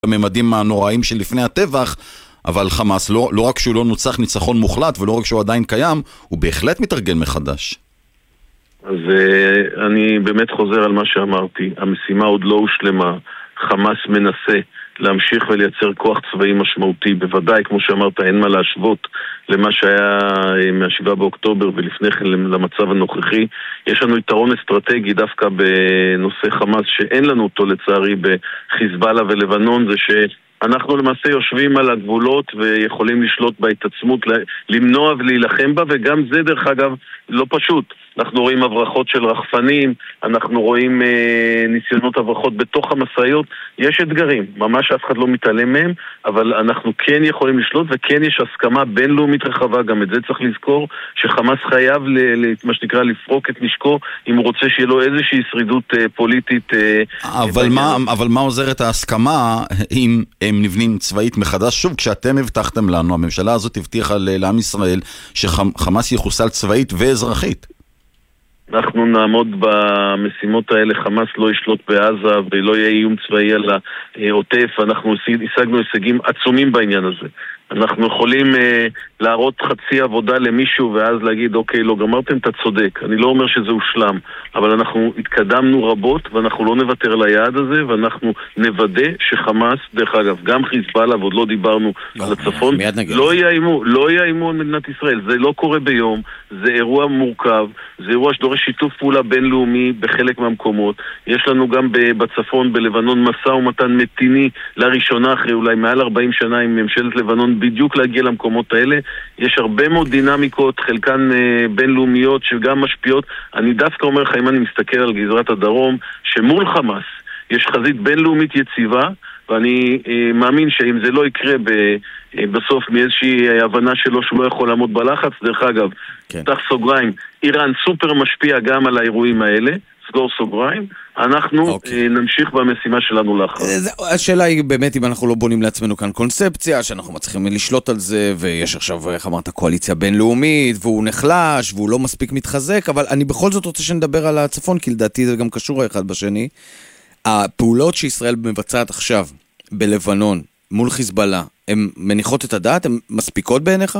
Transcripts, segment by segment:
הממדים הנוראים של לפני הטבח, אבל חמאס לא רק שהוא לא נוצח ניצחון מוחלט, ולא רק שהוא עדיין קיים, הוא בהחלט מתארגן מחדש. אז אני באמת חוזר על מה שאמרתי, המשימה עוד לא הושלמה, חמאס מנסה להמשיך ולייצר כוח צבאי משמעותי, בוודאי, כמו שאמרת, אין מה להשוות למה שהיה מה-7 באוקטובר ולפני כן למצב הנוכחי. יש לנו יתרון אסטרטגי דווקא בנושא חמאס, שאין לנו אותו לצערי בחיזבאללה ולבנון, זה שאנחנו למעשה יושבים על הגבולות ויכולים לשלוט בהתעצמות, למנוע ולהילחם בה, וגם זה דרך אגב לא פשוט. אנחנו רואים הברחות של רחפנים, אנחנו רואים ניסיונות הברחות בתוך המסעיות, יש אתגרים, ממש אף אחד לא מתעלם מהם, אבל אנחנו כן יכולים לשלוט וכן יש הסכמה בינלאומית רחבה, גם את זה צריך לזכור, שחמאס חייב מה שנקרא לפרוק את נשקו, אם הוא רוצה שיהיה לו איזושהי שרידות פוליטית. אבל מה עוזרת ההסכמה אם הם נבנים צבאית מחדש? שוב, כשאתם הבטחתם לנו, הממשלה הזאת הבטיחה לעם ישראל שחמאס יחוסל צבאית ואזרחית. אנחנו נעמוד במשימות האלה, חמאס לא ישלוט בעזה ולא יהיה איום צבאי על העוטף, אנחנו השגנו הישגים עצומים בעניין הזה. אנחנו יכולים להראות חצי עבודה למישהו ואז להגיד אוקיי, לא גמרתם, אתה צודק. אני לא אומר שזה הושלם, אבל אנחנו התקדמנו רבות ואנחנו לא נוותר על היעד הזה, ואנחנו נוודא שחמאס, דרך אגב, גם חיזבאללה, ועוד לא דיברנו על הצפון, לא יאיימו על מדינת ישראל. זה לא קורה ביום, זה אירוע מורכב, זה אירוע שדורש שיתוף פעולה בינלאומי בחלק מהמקומות. יש לנו גם בצפון, בלבנון, מסע ומתן מדיני לראשונה אחרי אולי מעל 40 שנה עם ממשלת לבנון, בדיוק להגיע למקומות האלה. יש הרבה מאוד דינמיקות, חלקן בינלאומיות שגם משפיעות. אני דווקא אומר לך, אם אני מסתכל על גזרת הדרום, שמול חמאס יש חזית בינלאומית יציבה, ואני מאמין שאם זה לא יקרה בסוף מאיזושהי הבנה שלו שהוא לא יכול לעמוד בלחץ, דרך אגב, פתח סוגריים, איראן סופר משפיע גם על האירועים האלה, סגור סוגריים, אנחנו נמשיך במשימה שלנו לאחר. השאלה היא באמת אם אנחנו לא בונים לעצמנו כאן קונספציה, שאנחנו מצליחים לשלוט על זה, ויש עכשיו, איך אמרת, קואליציה בינלאומית, והוא נחלש, והוא לא מספיק מתחזק, אבל אני בכל זאת רוצה שנדבר על הצפון, כי לדעתי זה גם קשור האחד בשני. הפעולות שישראל מבצעת עכשיו בלבנון, מול חיזבאללה, הן מניחות את הדעת? הן מספיקות בעיניך?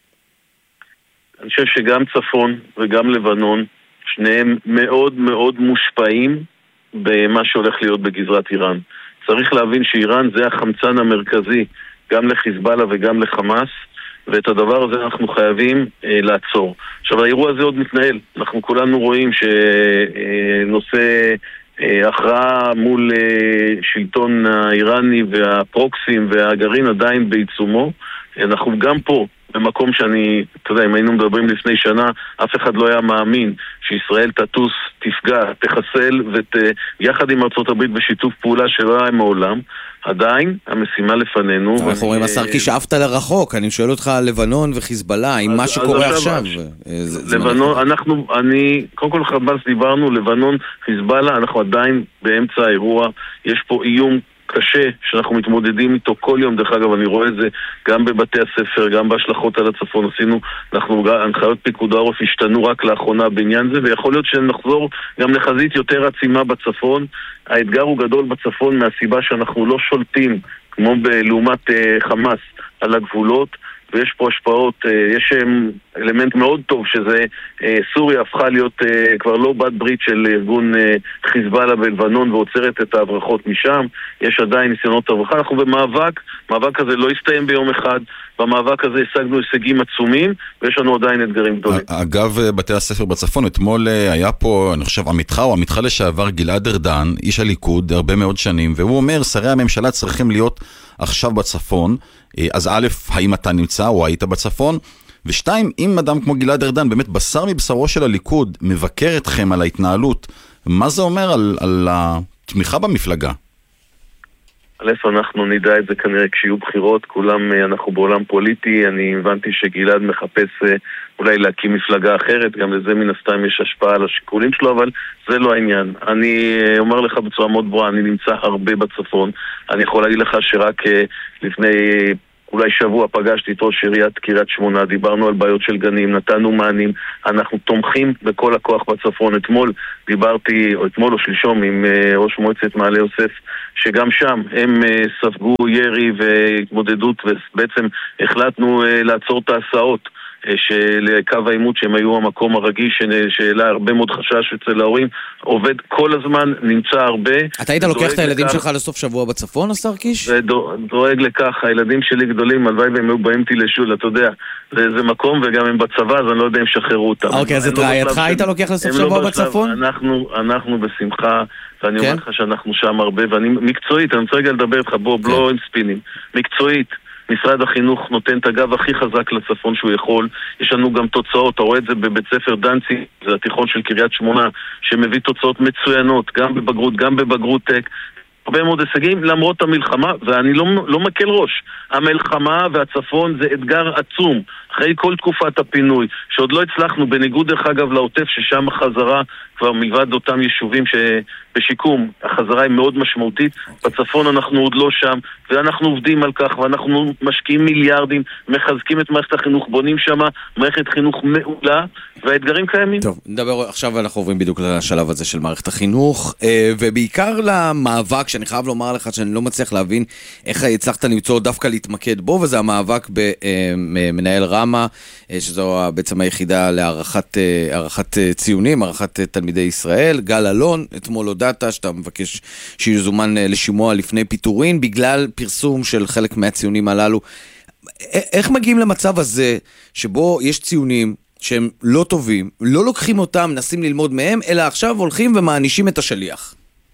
אני חושב שגם צפון וגם לבנון, שניהם מאוד מאוד מושפעים במה שהולך להיות בגזרת איראן. צריך להבין שאיראן זה החמצן המרכזי גם לחיזבאללה וגם לחמאס, ואת הדבר הזה אנחנו חייבים לעצור. עכשיו, האירוע הזה עוד מתנהל. אנחנו כולנו רואים שנושא הכרעה מול שלטון האיראני והפרוקסים והגרעין עדיין בעיצומו. אנחנו גם פה במקום שאני, אתה יודע, אם היינו מדברים לפני שנה, אף אחד לא היה מאמין שישראל תטוס, תפגע, תחסל, ויחד עם ארצות הברית בשיתוף פעולה שלא היה מעולם. עדיין המשימה לפנינו. אנחנו רואים, השר כשאפת לרחוק, אני שואל אותך על לבנון וחיזבאללה, עם מה שקורה עכשיו. לבנון, קודם כל חבאס דיברנו, לבנון, חיזבאללה, אנחנו עדיין באמצע האירוע, יש פה איום קשה שאנחנו מתמודדים איתו כל יום. דרך אגב, אני רואה את זה גם בבתי הספר, גם בהשלכות על הצפון. הנחיות פיקוד העורף השתנו רק לאחרונה בעניין זה, ויכול להיות שנחזור גם לחזית יותר עצימה בצפון. האתגר הוא גדול בצפון מהסיבה שאנחנו לא שולטים, כמו לעומת חמאס, על הגבולות, ויש פה השפעות. יש אלמנט מאוד טוב שזה סוריה הפכה להיות כבר לא בת ברית של ארגון חיזבאללה בלבנון ועוצרת את ההברחות משם. יש עדיין ניסיונות הברחה. אנחנו במאבק, מאבק הזה לא הסתיים ביום אחד. במאבק הזה השגנו הישגים עצומים, ויש לנו עדיין אתגרים גדולים. אגב, בתי הספר בצפון, אתמול היה פה, אני חושב, עמיתך לשעבר גלעד ארדן, איש הליכוד, הרבה מאוד שנים, והוא אומר, שרי הממשלה צריכים להיות עכשיו בצפון. אז א', האם אתה נמצא או היית בצפון? ושתיים, אם אדם כמו גלעד ארדן, באמת בשר מבשרו של הליכוד, מבקר אתכם על ההתנהלות, מה זה אומר על התמיכה במפלגה? אנחנו נדע את זה כנראה כשיהיו בחירות, כולם, אנחנו בעולם פוליטי, אני הבנתי שגלעד מחפש אולי להקים מפלגה אחרת, גם לזה מן הסתם יש השפעה על השיקולים שלו, אבל זה לא העניין. אני אומר לך בצורה מאוד ברורה, אני נמצא הרבה בצפון, אני יכול להגיד לך שרק לפני אולי שבוע פגשתי את ראש עיריית קריית שמונה, דיברנו על בעיות של גנים, נתנו מענים, אנחנו תומכים בכל הכוח בצפון. אתמול או שלשום עם ראש מועצת מעלה יוסף, שגם שם הם ספגו ירי והתמודדות, ובעצם החלטנו לעצור את ההסעות של קו העימות, שהם היו המקום הרגיש שאלה הרבה מאוד חשש אצל ההורים, עובד כל הזמן, נמצא הרבה. אתה היית לוקח את הילדים שלך לסוף שבוע בצפון, השר קיש? דואג לכך, הילדים שלי גדולים, הלוואי והם היו באים איתי לשול, אתה יודע, זה מקום וגם הם בצבא, אז אני לא יודע אם שחררו אותם. אוקיי, אז את רעייתך היית לוקח לסוף שבוע בצפון? אנחנו בשמחה, ואני אומר לך שאנחנו שם הרבה, ואני מקצועית, אני רוצה רגע לדבר איתך, לא עם ספינים, מקצועית. משרד החינוך נותן את הגב הכי חזק לצפון שהוא יכול. יש לנו גם תוצאות, אתה רואה את זה בבית ספר דנצי, זה התיכון של קריית שמונה, שמביא תוצאות מצוינות, גם בבגרות, גם בבגרות טק, הרבה מאוד הישגים למרות המלחמה, ואני לא מקל ראש. המלחמה והצפון זה אתגר עצום, אחרי כל תקופת הפינוי, שעוד לא הצלחנו, בניגוד דרך אגב לעוטף, ששם החזרה כבר מלבד אותם יישובים שבשיקום, החזרה היא מאוד משמעותית. בצפון אנחנו עוד לא שם, ואנחנו עובדים על כך, ואנחנו משקיעים מיליארדים, מחזקים את מערכת החינוך, בונים שם מערכת חינוך מעולה, והאתגרים קיימים. טוב, נדבר, עכשיו אנחנו עוברים בדיוק לשלב הזה של מערכת החינוך, ובעיקר למאבק, שאני חייב לומר לך שאני לא מצליח להבין איך הצלחת למצוא דווקא להתמקד בו, וזה המאבק במנהל רמה, שזו בעצם היחידה להערכת ציונים, הערכת תלמידי ישראל. גל אלון, אתמול הודעת שאתה מבקש שיזומן לשימוע לפני פיטורין, בגלל פרסום של חלק מהציונים הללו. איך מגיעים למצב הזה, שבו יש ציונים שהם לא טובים, לא לוקחים אותם, מנסים ללמוד מהם, אלא עכשיו הולכים ומענישים את השליח?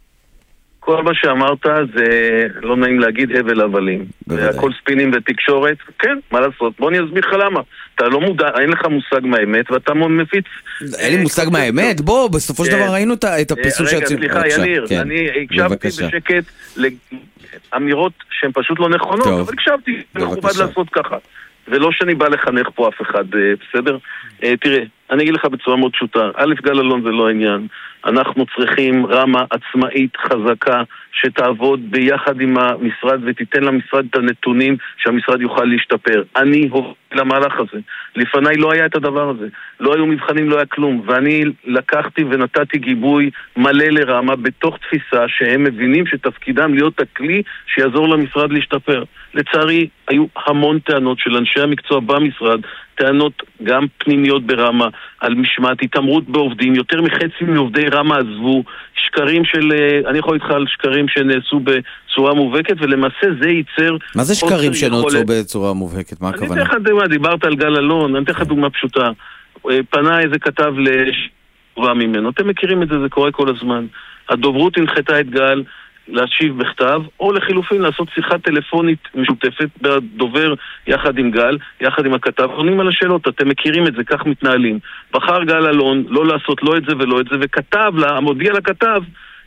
כל מה שאמרת זה לא נעים להגיד הבל הבלים. הכל ספינים ותקשורת. כן, מה לעשות? בוא אני אסביר לך למה. אתה לא מודע, אין לך מושג מהאמת, ואתה מפיץ. אין לי מושג מהאמת? בוא, בסופו של דבר ראינו את הפרסום רגע, סליחה, יניר, אני הקשבתי בשקט לאמירות שהן פשוט לא נכונות, אבל הקשבתי, מכובד לעשות ככה. ולא שאני בא לחנך פה אף אחד, בסדר? תראה, אני אגיד לך בצורה מאוד פשוטה, א', גל אלון זה לא העניין. אנחנו צריכים רמה עצמאית חזקה שתעבוד ביחד עם המשרד ותיתן למשרד את הנתונים שהמשרד יוכל להשתפר. אני הוביל למהלך הזה. לפניי לא היה את הדבר הזה. לא היו מבחנים, לא היה כלום. ואני לקחתי ונתתי גיבוי מלא לרמה בתוך תפיסה שהם מבינים שתפקידם להיות הכלי שיעזור למשרד להשתפר. לצערי, היו המון טענות של אנשי המקצוע במשרד, טענות גם פנימיות ברמה, על משמעת, התאמרות בעובדים, יותר מחצי מעובדי רמה עזבו, שקרים של, אני יכול להתחיל על שקרים שנעשו בצורה מובהקת, ולמעשה זה ייצר... מה זה שקרים שנעשו בצורה מובהקת? מה הכוונה? אני אתן לך דוגמה, דיברת על גל אלון, אני אתן לך דוגמה פשוטה. פנה איזה כתב לשבוע ממנו, אתם מכירים את זה, זה קורה כל הזמן. הדוברות הנחתה את גל להשיב בכתב, או לחילופין לעשות שיחה טלפונית משותפת בדובר יחד עם גל, יחד עם הכתב, עונים על השאלות, אתם מכירים את זה, כך מתנהלים. בחר גל אלון לא לעשות לא את זה ולא את זה, וכתב לה, מודיע לכתב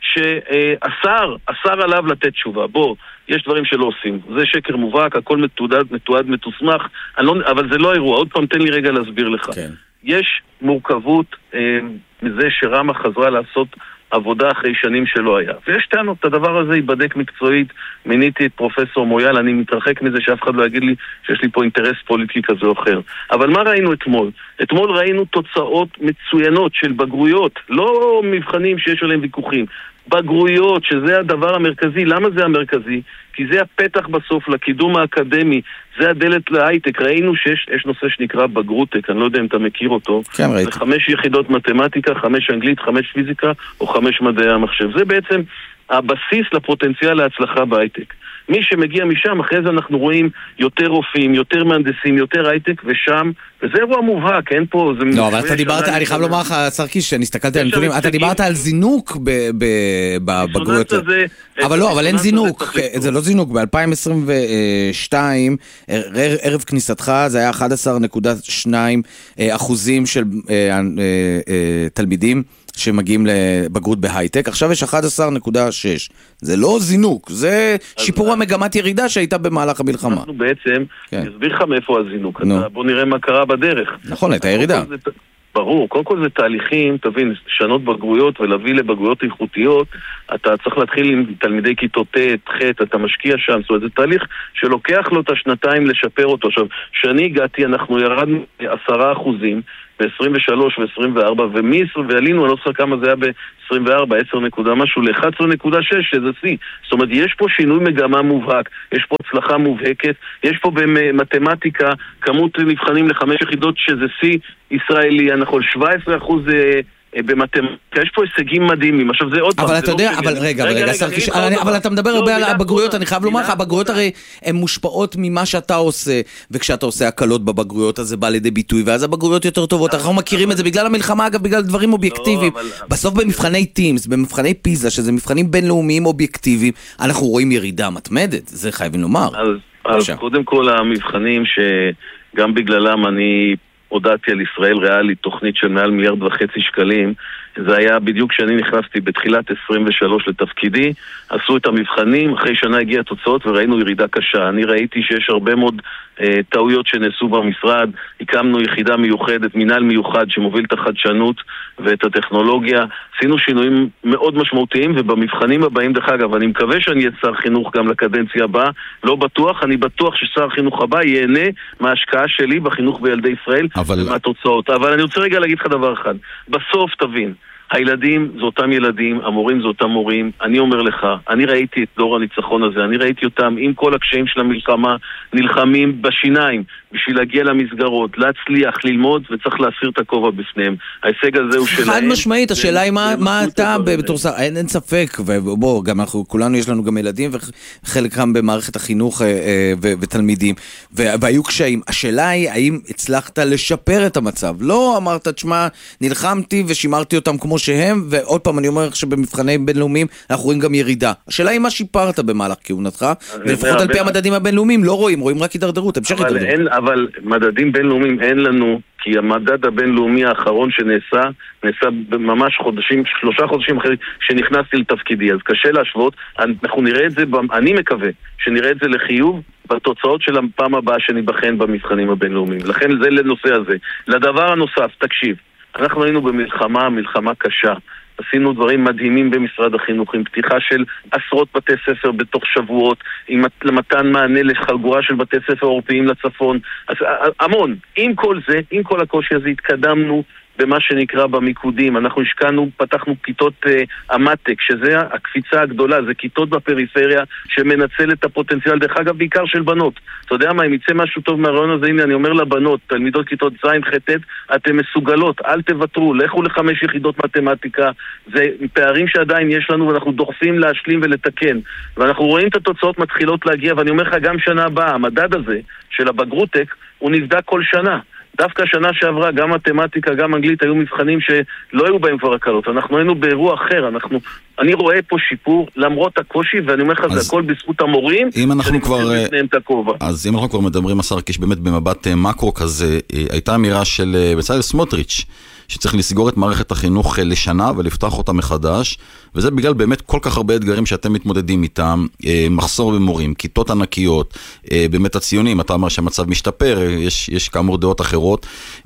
שאסר עליו לתת תשובה. בוא, יש דברים שלא עושים. זה שקר מובהק, הכל מתועד, מתוסמך, אבל זה לא אירוע. עוד פעם, תן לי רגע להסביר לך. כן. יש מורכבות מזה שרמה חזרה לעשות עבודה אחרי שנים שלא היה. ויש טענות, את הדבר הזה ייבדק מקצועית. מיניתי את פרופסור מויאל, אני מתרחק מזה שאף אחד לא יגיד לי שיש לי פה אינטרס פוליטי כזה או אחר. אבל מה ראינו אתמול? אתמול ראינו תוצאות מצוינות של בגרויות, לא מבחנים שיש עליהם ויכוחים. בגרויות, שזה הדבר המרכזי. למה זה המרכזי? כי זה הפתח בסוף לקידום האקדמי, זה הדלת להייטק. ראינו שיש נושא שנקרא בגרוטק, אני לא יודע אם אתה מכיר אותו. כן, ראיתי. זה 5 יחידות מתמטיקה, 5 אנגלית, 5 פיזיקה או 5 מדעי המחשב. זה בעצם הבסיס לפוטנציאל להצלחה בהייטק. מי שמגיע משם, אחרי זה אנחנו רואים יותר רופאים, יותר מהנדסים, יותר הייטק, ושם, וזה אירוע מובהק, אין פה... לא, אבל אתה דיברת, אני חייב לומר לך, שר קיש, שאני הסתכלתי על נתונים, אתה דיברת על זינוק בבגרויות. אבל לא, אבל אין זינוק, זה לא זינוק, ב-2022, ערב כניסתך, זה היה 11.2% של תלמידים, שמגיעים לבגרות בהייטק, עכשיו יש 11.6. זה לא זינוק, זה שיפור המגמת ירידה שהייתה במהלך המלחמה. אנחנו בעצם, נסביר לך מאיפה הזינוק. בוא נראה מה קרה בדרך. נכון, הייתה ירידה. ברור, קודם כל זה תהליכים, תבין, שנות בגרויות ולהביא לבגרויות איכותיות, אתה צריך להתחיל עם תלמידי כיתות ח', אתה משקיע שם, זאת אומרת, זה תהליך שלוקח לו את השנתיים לשפר אותו. עכשיו, כשאני הגעתי, אנחנו ירדנו 10% ב-23 ו-24, ועלינו, אני לא זוכר כמה זה היה ב-24, 10 נקודה משהו, ל-11.6, שזה C. זאת אומרת, יש פה שינוי מגמה מובהק, יש פה הצלחה מובהקת, יש פה במתמטיקה כמות נבחנים ל5 יחידות שזה C ישראלי, אנחנו 17% במתמטיקה, יש פה הישגים מדהימים. עכשיו זה עוד פעם, אבל אתה יודע, אבל רגע, אבל אתה מדבר הרבה על הבגרויות, אני חייב לומר לך, הבגרויות הרי הן מושפעות ממה שאתה עושה, וכשאתה עושה הקלות בבגרויות, אז זה בא לידי ביטוי, ואז הבגרויות יותר טובות, אנחנו מכירים את זה בגלל המלחמה, אגב, בגלל דברים אובייקטיביים. בסוף במבחני טימס, במבחני פיזה, שזה מבחנים בינלאומיים אובייקטיביים, אנחנו רואים ירידה מתמדת, זה חייבים לומר. אז קודם כל המבחנים שגם בגללם אני הודעתי על ישראל ריאלית, תוכנית של מעל 1.5 מיליארד שקלים, זה היה בדיוק כשאני נכנסתי בתחילת 23 לתפקידי, עשו את המבחנים, אחרי שנה הגיע התוצאות וראינו ירידה קשה. אני ראיתי שיש הרבה מאוד טעויות שנעשו במשרד, הקמנו יחידה מיוחדת, מנהל מיוחד שמוביל את החדשנות ואת הטכנולוגיה, עשינו שינויים מאוד משמעותיים, ובמבחנים הבאים, דרך אגב, אני מקווה שאני אהיה שר חינוך גם לקדנציה הבאה, לא בטוח, אני בטוח ששר החינוך הבא ייהנה מההשקעה שלי בחינוך בילדי ישראל ומהתוצאות. אבל אני רוצה רגע להגיד לך דבר אחד, בסוף תבין, הילדים זה אותם ילדים, המורים זה אותם מורים. אני אומר לך, אני ראיתי את דור הניצחון הזה, אני ראיתי אותם עם כל הקשיים של המלחמה, נלחמים בשיניים בשביל להגיע למסגרות, להצליח, ללמוד, וצריך להסיר את הכובע בפניהם. ההישג הזה הוא שלהם. חד משמעית, השאלה היא מה אתה בתור שר, אין ספק, ובוא, גם אנחנו, כולנו יש לנו גם ילדים, וחלקם במערכת החינוך ותלמידים, והיו קשיים. השאלה היא, האם הצלחת לשפר את המצב? לא אמרת, תשמע, נלחמתי ושימרתי אותם כמו שהם, ועוד פעם אני אומר שבמבחני בינלאומיים אנחנו רואים גם ירידה. השאלה היא מה שיפרת במהלך כהונתך, ולפחות על פי המדדים הבינלאומיים לא רואים רק הידרדרות, המשך הידרדרות. אבל מדדים בינלאומיים אין לנו, כי המדד הבינלאומי האחרון נעשה ממש 3 חודשים אחרי שנכנסתי לתפקידי, אז קשה להשוות. אנחנו נראה את זה, אני מקווה שנראה את זה לחיוב בתוצאות של הפעם הבאה שנבחן במבחנים הבינלאומיים. לכן זה לנושא הזה. לדבר הנוסף, תקשיב, אנחנו היינו מלחמה קשה. עשינו דברים מדהימים במשרד החינוך, עם פתיחה של עשרות בתי ספר בתוך שבועות, עם למתן מענה לחלגורה של בתי ספר עורפיים לצפון. אז המון. עם כל זה, עם כל הקושי הזה, התקדמנו במה שנקרא במיקודים. אנחנו השקענו, פתחנו כיתות המתק, שזה הקפיצה הגדולה, זה כיתות בפריפריה שמנצל את הפוטנציאל, דרך אגב, בעיקר של בנות. אתה יודע מה, אם יצא משהו טוב מהרעיון הזה, הנה אני אומר לבנות, תלמידות כיתות ז' ח' אתם מסוגלות, אל תוותרו, לכו ל5 יחידות מתמטיקה, זה פערים שעדיין יש לנו ואנחנו דוחפים להשלים ולתקן, ואנחנו רואים את התוצאות מתחילות להגיע, ואני אומר לך גם שנה הבאה, המדד הזה של הבגרוטק הוא נבדק כל שנה. דווקא השנה שעברה, גם מתמטיקה, גם אנגלית, היו מבחנים שלא היו בהם כבר הקלות. אנחנו היינו באירוע אחר. אני רואה פה שיפור, למרות הקושי, ואני אומר לך, זה הכל בזכות המורים, אז אם אנחנו כבר מדברים, השר קיש, באמת במבט מקרו כזה, הייתה אמירה של בצלאל סמוטריץ', שצריך לסגור את מערכת החינוך לשנה ולפתח אותה מחדש, וזה בגלל באמת כל כך הרבה אתגרים שאתם מתמודדים איתם, מחסור במורים, כיתות ענקיות, באמת הציונים, אתה אומר שהמצב משתפר, יש כאמור דעות אחרות,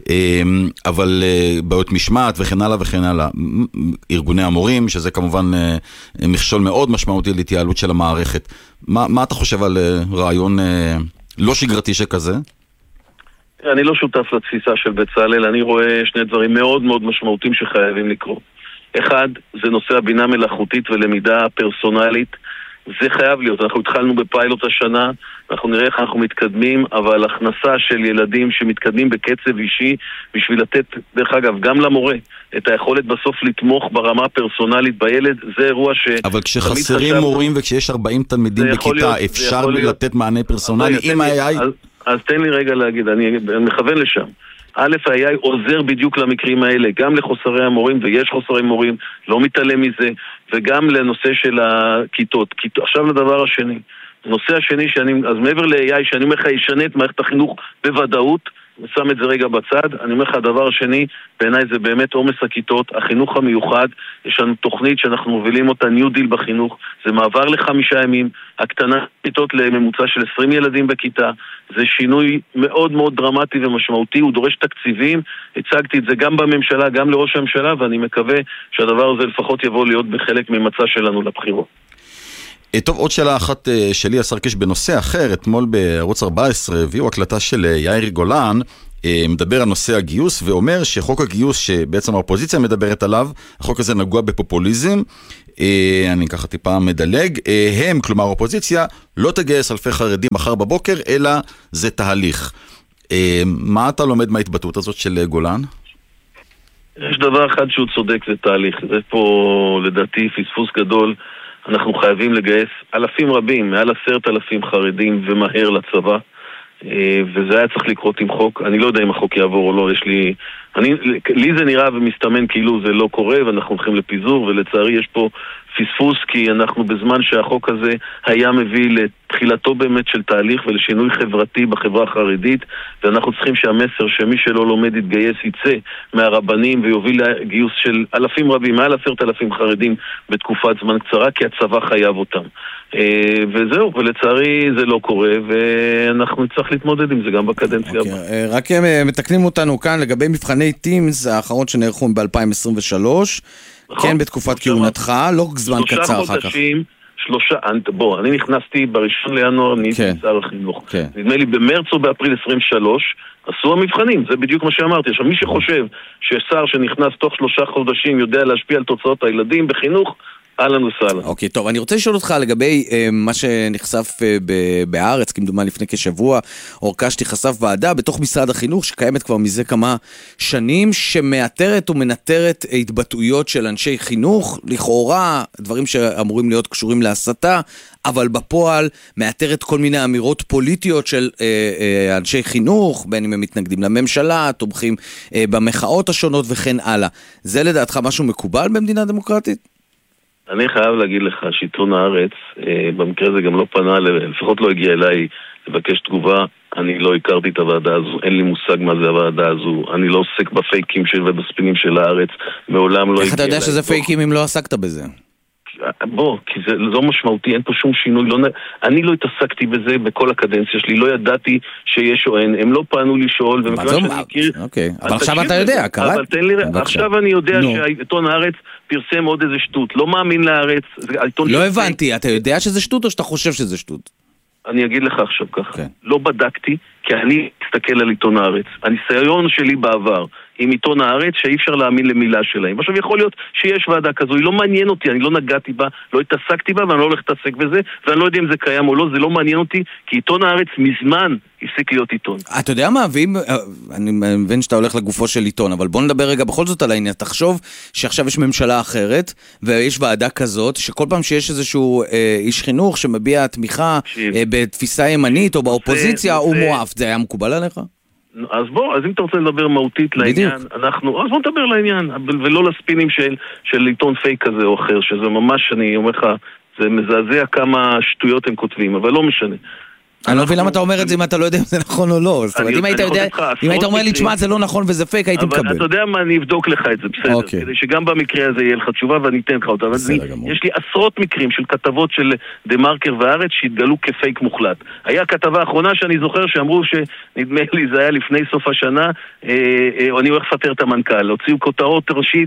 אבל בעיות משמעת וכן הלאה וכן הלאה. ארגוני המורים, שזה כמובן מכשול מאוד משמעותי להתייעלות של המערכת. מה אתה חושב על רעיון לא שגרתי שכזה? אני לא שותף לתפיסה של בצלאל, אני רואה שני דברים מאוד מאוד משמעותיים שחייבים לקרות. אחד, זה נושא הבינה מלאכותית ולמידה פרסונלית. זה חייב להיות. אנחנו התחלנו בפיילוט השנה, אנחנו נראה איך אנחנו מתקדמים, אבל הכנסה של ילדים שמתקדמים בקצב אישי, בשביל לתת, דרך אגב, גם למורה, את היכולת בסוף לתמוך ברמה הפרסונלית בילד, זה אירוע ש... אבל כשחסרים מורים וכשיש 40 תלמידים בכיתה, אפשר לתת מענה פרסונלי עם ה-AI? אז תן לי רגע להגיד, אני מכוון לשם. א', ה-AI עוזר בדיוק למקרים האלה, גם לחוסרי המורים, ויש חוסרי מורים, לא מתעלם מזה, וגם לנושא של הכיתות. עכשיו לדבר השני. הנושא השני, אז מעבר ל-AI, שאני אומר לך, ישנה את מערכת החינוך בוודאות, שם את זה רגע בצד. אני אומר לך, הדבר השני, בעיניי זה באמת עומס הכיתות, החינוך המיוחד, יש לנו תוכנית שאנחנו מובילים אותה, ניו דיל בחינוך, זה מעבר ל5 ימים, הקטנת כיתות לממוצע של 20 ילדים בכיתה, זה שינוי מאוד מאוד דרמטי ומשמעותי, הוא דורש תקציבים, הצגתי את זה גם בממשלה, גם לראש הממשלה, ואני מקווה שהדבר הזה לפחות יבוא להיות בחלק ממצע שלנו לבחירות. טוב, עוד שאלה אחת שלי, השר קיש, בנושא אחר, אתמול בערוץ 14 הביאו הקלטה של יאיר גולן, מדבר על נושא הגיוס, ואומר שחוק הגיוס שבעצם האופוזיציה מדברת עליו, החוק הזה נגוע בפופוליזם, אני ככה טיפה מדלג, הם, כלומר האופוזיציה, לא תגייס אלפי חרדים מחר בבוקר, אלא זה תהליך. מה אתה לומד מההתבטאות הזאת של גולן? יש דבר אחד שהוא צודק, זה תהליך. זה פה לדעתי פספוס גדול. אנחנו חייבים לגייס אלפים רבים, מעל 10,000 חרדים ומהר לצבא, וזה היה צריך לקרות עם חוק. אני לא יודע אם החוק יעבור או לא, לי זה נראה ומסתמן כאילו זה לא קורה, ואנחנו הולכים לפיזור, ולצערי יש פה פספוס, כי אנחנו בזמן שהחוק הזה היה מביא לתחילתו באמת של תהליך ולשינוי חברתי בחברה החרדית, ואנחנו צריכים שהמסר שמי שלא לומד יתגייס יצא מהרבנים ויוביל לגיוס של אלפים רבים, מעל 10,000 חרדים בתקופת זמן קצרה, כי הצבא חייב אותם. וזהו, ולצערי זה לא קורה, ואנחנו צריך להתמודד עם זה גם בקדנציה הבאה. רק מתקנים אותנו כאן לגבי מבחני טימס האחרון שנערכו ב-2023, כן, בתקופת כהונתך, לא זמן קצר אחר כך. בוא, אני נכנסתי ב1 לינואר, נהייתי שר החינוך. נדמה לי במרץ או באפריל 23, עשו המבחנים, זה בדיוק מה שאמרתי. עכשיו, מי שחושב ששר שנכנס תוך 3 חודשים יודע להשפיע על תוצאות הילדים בחינוך, אהלן וסהלן. אוקיי, טוב, אני רוצה לשאול אותך לגבי מה שנחשף בארץ, כמדומה לפני כשבוע, אורקשתי חשף ועדה בתוך משרד החינוך, שקיימת כבר מזה כמה שנים, שמאתרת ומנטרת התבטאויות של אנשי חינוך, לכאורה, דברים שאמורים להיות קשורים להסתה, אבל בפועל מאתרת כל מיני אמירות פוליטיות של אנשי חינוך, בין אם הם מתנגדים לממשלה, תומכים במחאות השונות וכן הלאה. זה לדעתך משהו מקובל במדינה דמוקרטית? אני חייב להגיד לך שעיתון הארץ, במקרה הזה גם לא פנה, לפחות לא הגיע אליי לבקש תגובה. אני לא הכרתי את הוועדה הזו, אין לי מושג מה זה הוועדה הזו, אני לא עוסק בפייקים ובספינים של הארץ, מעולם לא הגיע אליי. איך אתה יודע שזה פייקים אם לא עסקת בזה? בוא, כי זה לא משמעותי, אין פה שום שינוי, אני לא התעסקתי בזה בכל הקדנציה שלי, לא ידעתי שיש או אין, הם לא פנו לשאול, אוקיי, אבל עכשיו אתה יודע, קראת? אבל תן לי, עכשיו אני יודע שהעיתון הארץ פרסם עוד איזה שטות, לא מאמין לארץ. לא הבנתי, אתה יודע שזה שטות או שאתה חושב שזה שטות? אני אגיד לך עכשיו ככה, לא בדקתי, כי אני אסתכל על עיתון הארץ. הניסיון שלי בעבר עם עיתון הארץ שאי אפשר להאמין למילה שלהם. עכשיו יכול להיות שיש ועדה כזו, היא לא מעניין אותי, אני לא נגעתי בה, לא התעסקתי בה ואני לא הולך להתעסק בזה, ואני לא יודע אם זה קיים או לא, זה לא מעניין אותי, כי עיתון הארץ מזמן הפסיק להיות עיתון. אתה יודע מה, אני מבין שאתה הולך לגופו של עיתון, אבל בוא נדבר רגע בכל זאת על העניין. תחשוב שעכשיו יש ממשלה אחרת, ויש ועדה כזאת, שכל פעם שיש איזשהו איש חינוך שמביע תמיכה בתפיסה ימנית או באופוזיציה, הוא מואף. זה היה מקובל עליך? אז בוא, אז אם אתה רוצה לדבר מהותית לעניין, אז בוא נדבר לעניין, ולא לספינים של עיתון פייק כזה או אחר, שזה ממש, אני אומר לך, זה מזעזע כמה שטויות הם כותבים, אבל לא משנה. אני לא מבין למה אתה אומר את זה אם אתה לא יודע אם זה נכון או לא. זאת אומרת, אם היית אומר לי, תשמע, זה לא נכון וזה פייק, הייתי מקבל. אבל אתה יודע מה, אני אבדוק לך את זה, בסדר. כדי שגם במקרה הזה יהיה לך תשובה ואני אתן לך אותה. יש לי עשרות מקרים של כתבות של דה מרקר והארץ שהתגלו כפייק מוחלט. היה כתבה האחרונה שאני זוכר שאמרו שנדמה לי זה היה לפני סוף השנה, אני הולך לפטר את המנכ"ל. הוציאו כותרות ראשית,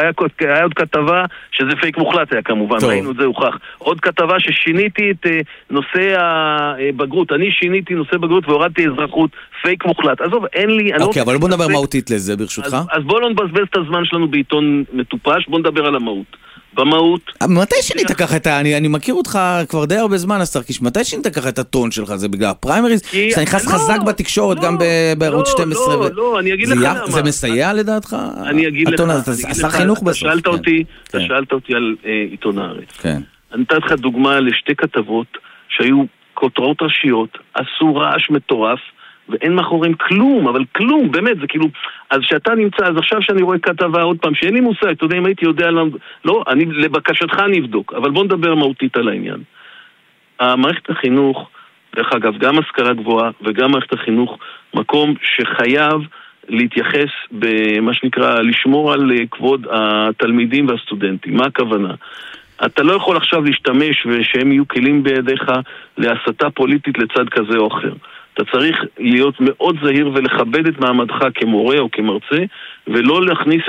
היה עוד כתבה שזה פייק מוחלט היה כמובן, ראינו את זה הוכח. עוד כתבה ששיניתי את נושא הבגרות. אני שיניתי נושא בגרות והורדתי אזרחות, פייק מוחלט. עזוב, אין לי... אוקיי, אבל בוא נדבר מהותית לזה, ברשותך. אז בוא לא נבזבז את הזמן שלנו בעיתון מטופש, בוא נדבר על המהות. במהות... מתי שינית ככה את ה... אני מכיר אותך כבר די הרבה זמן, השר קיש, מתי שינית ככה את הטון שלך? זה בגלל הפריימריז? שאתה נכנס חזק בתקשורת גם בערוץ 12? לא, אני אגיד לך למה. זה מסייע לדעתך? אני אגיד לך. עשה חינוך בסוף. אתה שאלת אותי על עיתון הארץ. אני נתת לך דוגמה לשתי כתבות שהיו כותרות ראשיות, עשו רעש מטורף, ואין מאחוריהם כלום, אבל כלום, באמת, זה כאילו, אז שאתה נמצא, אז עכשיו שאני רואה כתבה עוד פעם, שאין לי מושג, אתה יודע אם הייתי יודע, לא, לבקשתך אני אבדוק, אבל בוא נדבר מהותית על העניין. המערכת החינוך דרך אגב, גם השכלה גבוהה וגם מערכת החינוך, מקום שחייב להתייחס במה שנקרא, לשמור על כבוד התלמידים והסטודנטים. מה הכוונה? אתה לא יכול עכשיו להשתמש ושהם יהיו כלים בידיך להסתה פוליטית לצד כזה או אחר. אתה צריך להיות מאוד זהיר ולכבד את מעמדך כמורה או כמרצה, ולא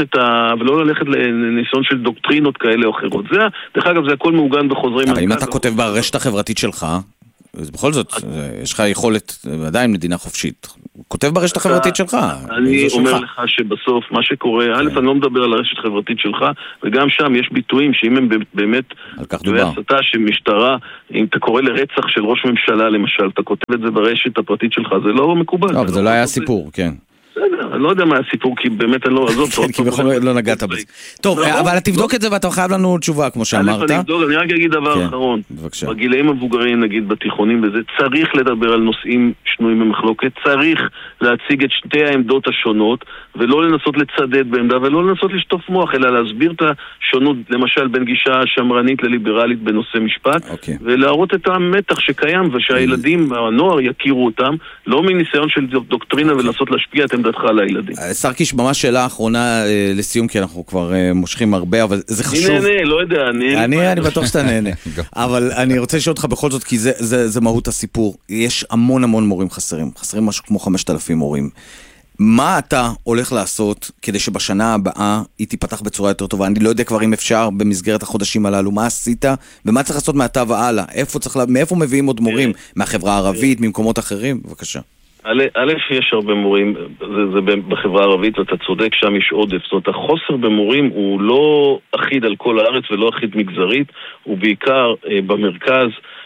ולא ללכת לניסיון של דוקטרינות כאלה או אחרות. דרך אגב, זה הכל מעוגן בחוזרי מנכ"ל. אבל אם אתה כותב ברשת החברתית שלך, אז בכל זאת, יש לך יכולת, עדיין מדינה חופשית. כותב ברשת החברתית שלך. אני אומר לך שבסוף, מה שקורה, א', אני לא מדבר על הרשת החברתית שלך, וגם שם יש ביטויים שאם הם באמת ביטויי הסתה שמשטרה, אם אתה קורא לרצח של ראש ממשלה למשל, אתה כותב את זה ברשת הפרטית שלך, זה לא מקובל. לא, אבל זה לא היה סיפור, כן. אני לא יודע מה הסיפור, כי באמת אני לא עזוב. כי בכל לא נגעת בזה. טוב, אבל תבדוק את זה ואתה חייב לנו תשובה, כמו שאמרת. אני רק אגיד דבר אחרון. בגילאים המבוגרים, נגיד בתיכונים וזה, צריך לדבר על נושאים שנויים במחלוקת, צריך להציג את שתי העמדות השונות, ולא לנסות לצדד בעמדה, ולא לנסות לשטוף מוח, אלא להסביר את השונות, למשל בין גישה שמרנית לליברלית בנושא משפט, ולהראות את המתח שקיים, ושהילדים, הנוער יכירו אותם, לא מניסיון של דוקטרינה ולנסות להשפיע את עמדתך על הילדים. סרקיש, ממש שאלה אחרונה לסיום, כי אנחנו כבר מושכים הרבה, אבל זה חשוב. אני נהנה, לא יודע. אני בטוח שאתה נהנה. אבל אני רוצה לשאול אותך בכל זאת, כי זה מהות הסיפור. יש המון מורים חסרים משהו כמו 5,000 מורים. מה אתה הולך לעשות כדי שבשנה הבאה היא תיפתח בצורה יותר טובה? אני לא יודע כבר אם אפשר במסגרת החודשים הללו. מה עשית ומה צריך לעשות מעתה והלאה? מאיפה מביאים עוד מורים? מהחברה הערבית, ממקומות אחרים? בבקשה. א', יש הרבה מורים, זה בחברה הערבית, ואתה צודק, שם יש עודף. זאת אומרת, החוסר במורים הוא לא אחיד על כל הארץ ולא אחיד מגזרית, הוא בעיקר במרכז.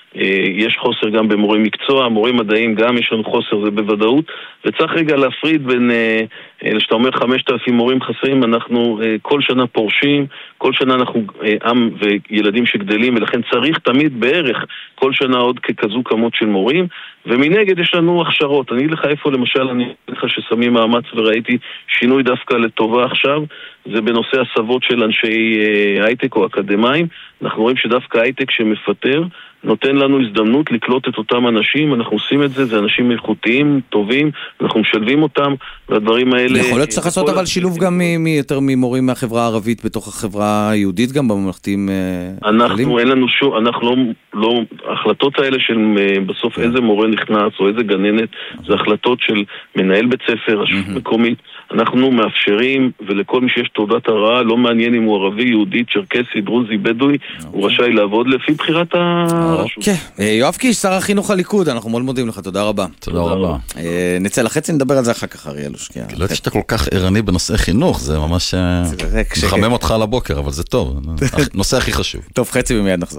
יש חוסר גם במורים מקצוע, מורים מדעיים גם יש לנו חוסר, זה בוודאות, וצריך רגע להפריד בין, שאתה אומר 5,000 מורים חסרים, אנחנו כל שנה פורשים, כל שנה אנחנו עם וילדים שגדלים, ולכן צריך תמיד בערך כל שנה עוד ככזו כמות של מורים, ומנגד יש לנו הכשרות. אני אגיד לך איפה למשל, אני אגיד לך ששמים מאמץ וראיתי שינוי דווקא לטובה עכשיו, זה בנושא הסבות של אנשי הייטק או אקדמיים. אנחנו רואים שדווקא הייטק שמפטר נותן לנו הזדמנות לקלוט את אותם אנשים, אנחנו עושים את זה, זה אנשים איכותיים, טובים, אנחנו משלבים אותם, והדברים האלה... יכול להיות שצריך לעשות אבל שילוב גם יותר ממורים מהחברה הערבית בתוך החברה היהודית גם בממלכתיים? אנחנו, אין לנו שום, אנחנו לא, ההחלטות האלה של בסוף איזה מורה נכנס או איזה גננת, זה החלטות של מנהל בית ספר, רשות מקומית, אנחנו מאפשרים, ולכל מי שיש תעודת הרעה, לא מעניין אם הוא ערבי, יהודי, צ'רקסי, דרוזי, בדואי, הוא רשאי לעבוד לפי בחירת הרשות. יואב קיש, שר החינוך הליכוד, אנחנו מאוד מודים לך, תודה רבה. תודה רבה. נצא לחצי, נדבר על זה אחר כך, אריאלוש. לא יודעת שאתה כל כך ערני בנושא חינוך, זה ממש מחמם אותך על הבוקר, אבל זה טוב, נושא הכי חשוב. טוב, חצי ומיד נחזור.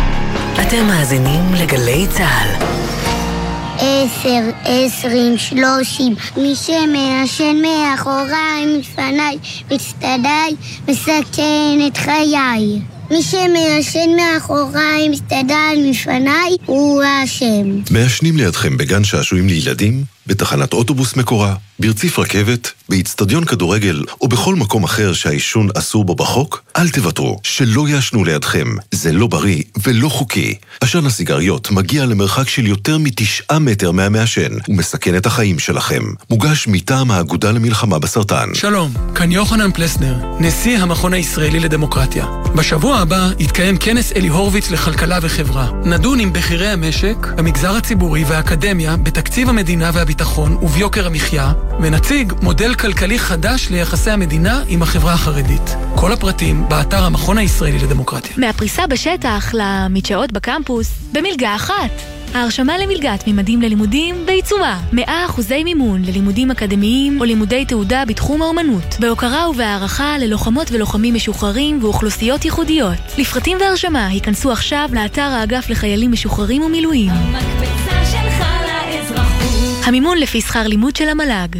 אתם מאזינים לגלי צהל. 10, 20, 30, מי שמעשן מאחוריי, מפניי, מצדדיי, מסכן את חיי. מי שמעשן מאחוריי, מצדדיי, מפניי, הוא האשם. מעשנים לידכם בגן שעשועים לילדים, בתחנת אוטובוס מקורה, ברציף רכבת, באצטדיון כדורגל או בכל מקום אחר שהעישון אסור בו בחוק, אל תוותרו, שלא יעשנו לידכם. זה לא בריא ולא חוקי. עשן הסיגריות מגיע למרחק של יותר מ9 מטר מהמעשן ומסכן את החיים שלכם. מוגש מטעם האגודה למלחמה בסרטן. שלום, כאן יוחנן פלסנר, נשיא המכון הישראלי לדמוקרטיה. בשבוע הבא יתקיים כנס אלי הורביץ לכלכלה וחברה. נדון עם בכירי המשק, המגזר הציבורי והאקדמיה בתקציב המדינה והביטחון וביוקר המחיה, ונציג מודל כלכלי חדש ליחסי המדינה עם החברה החרדית. כל הפרטים באתר המכון הישראלי לדמוקרטיה. מהפריסה בשטח למדשאות בקמפוס, במלגה אחת. ההרשמה למלגת ממדים ללימודים בעיצומה. 100% מימון ללימודים אקדמיים או לימודי תעודה בתחום האומנות. בהוקרה ובהערכה ללוחמות ולוחמים משוחררים ואוכלוסיות ייחודיות. לפרטים והרשמה היכנסו עכשיו לאתר האגף לחיילים משוחררים ומילואים. המקפצה שלך לאזרחות. המימון לפי שכר לימוד של המל"ג.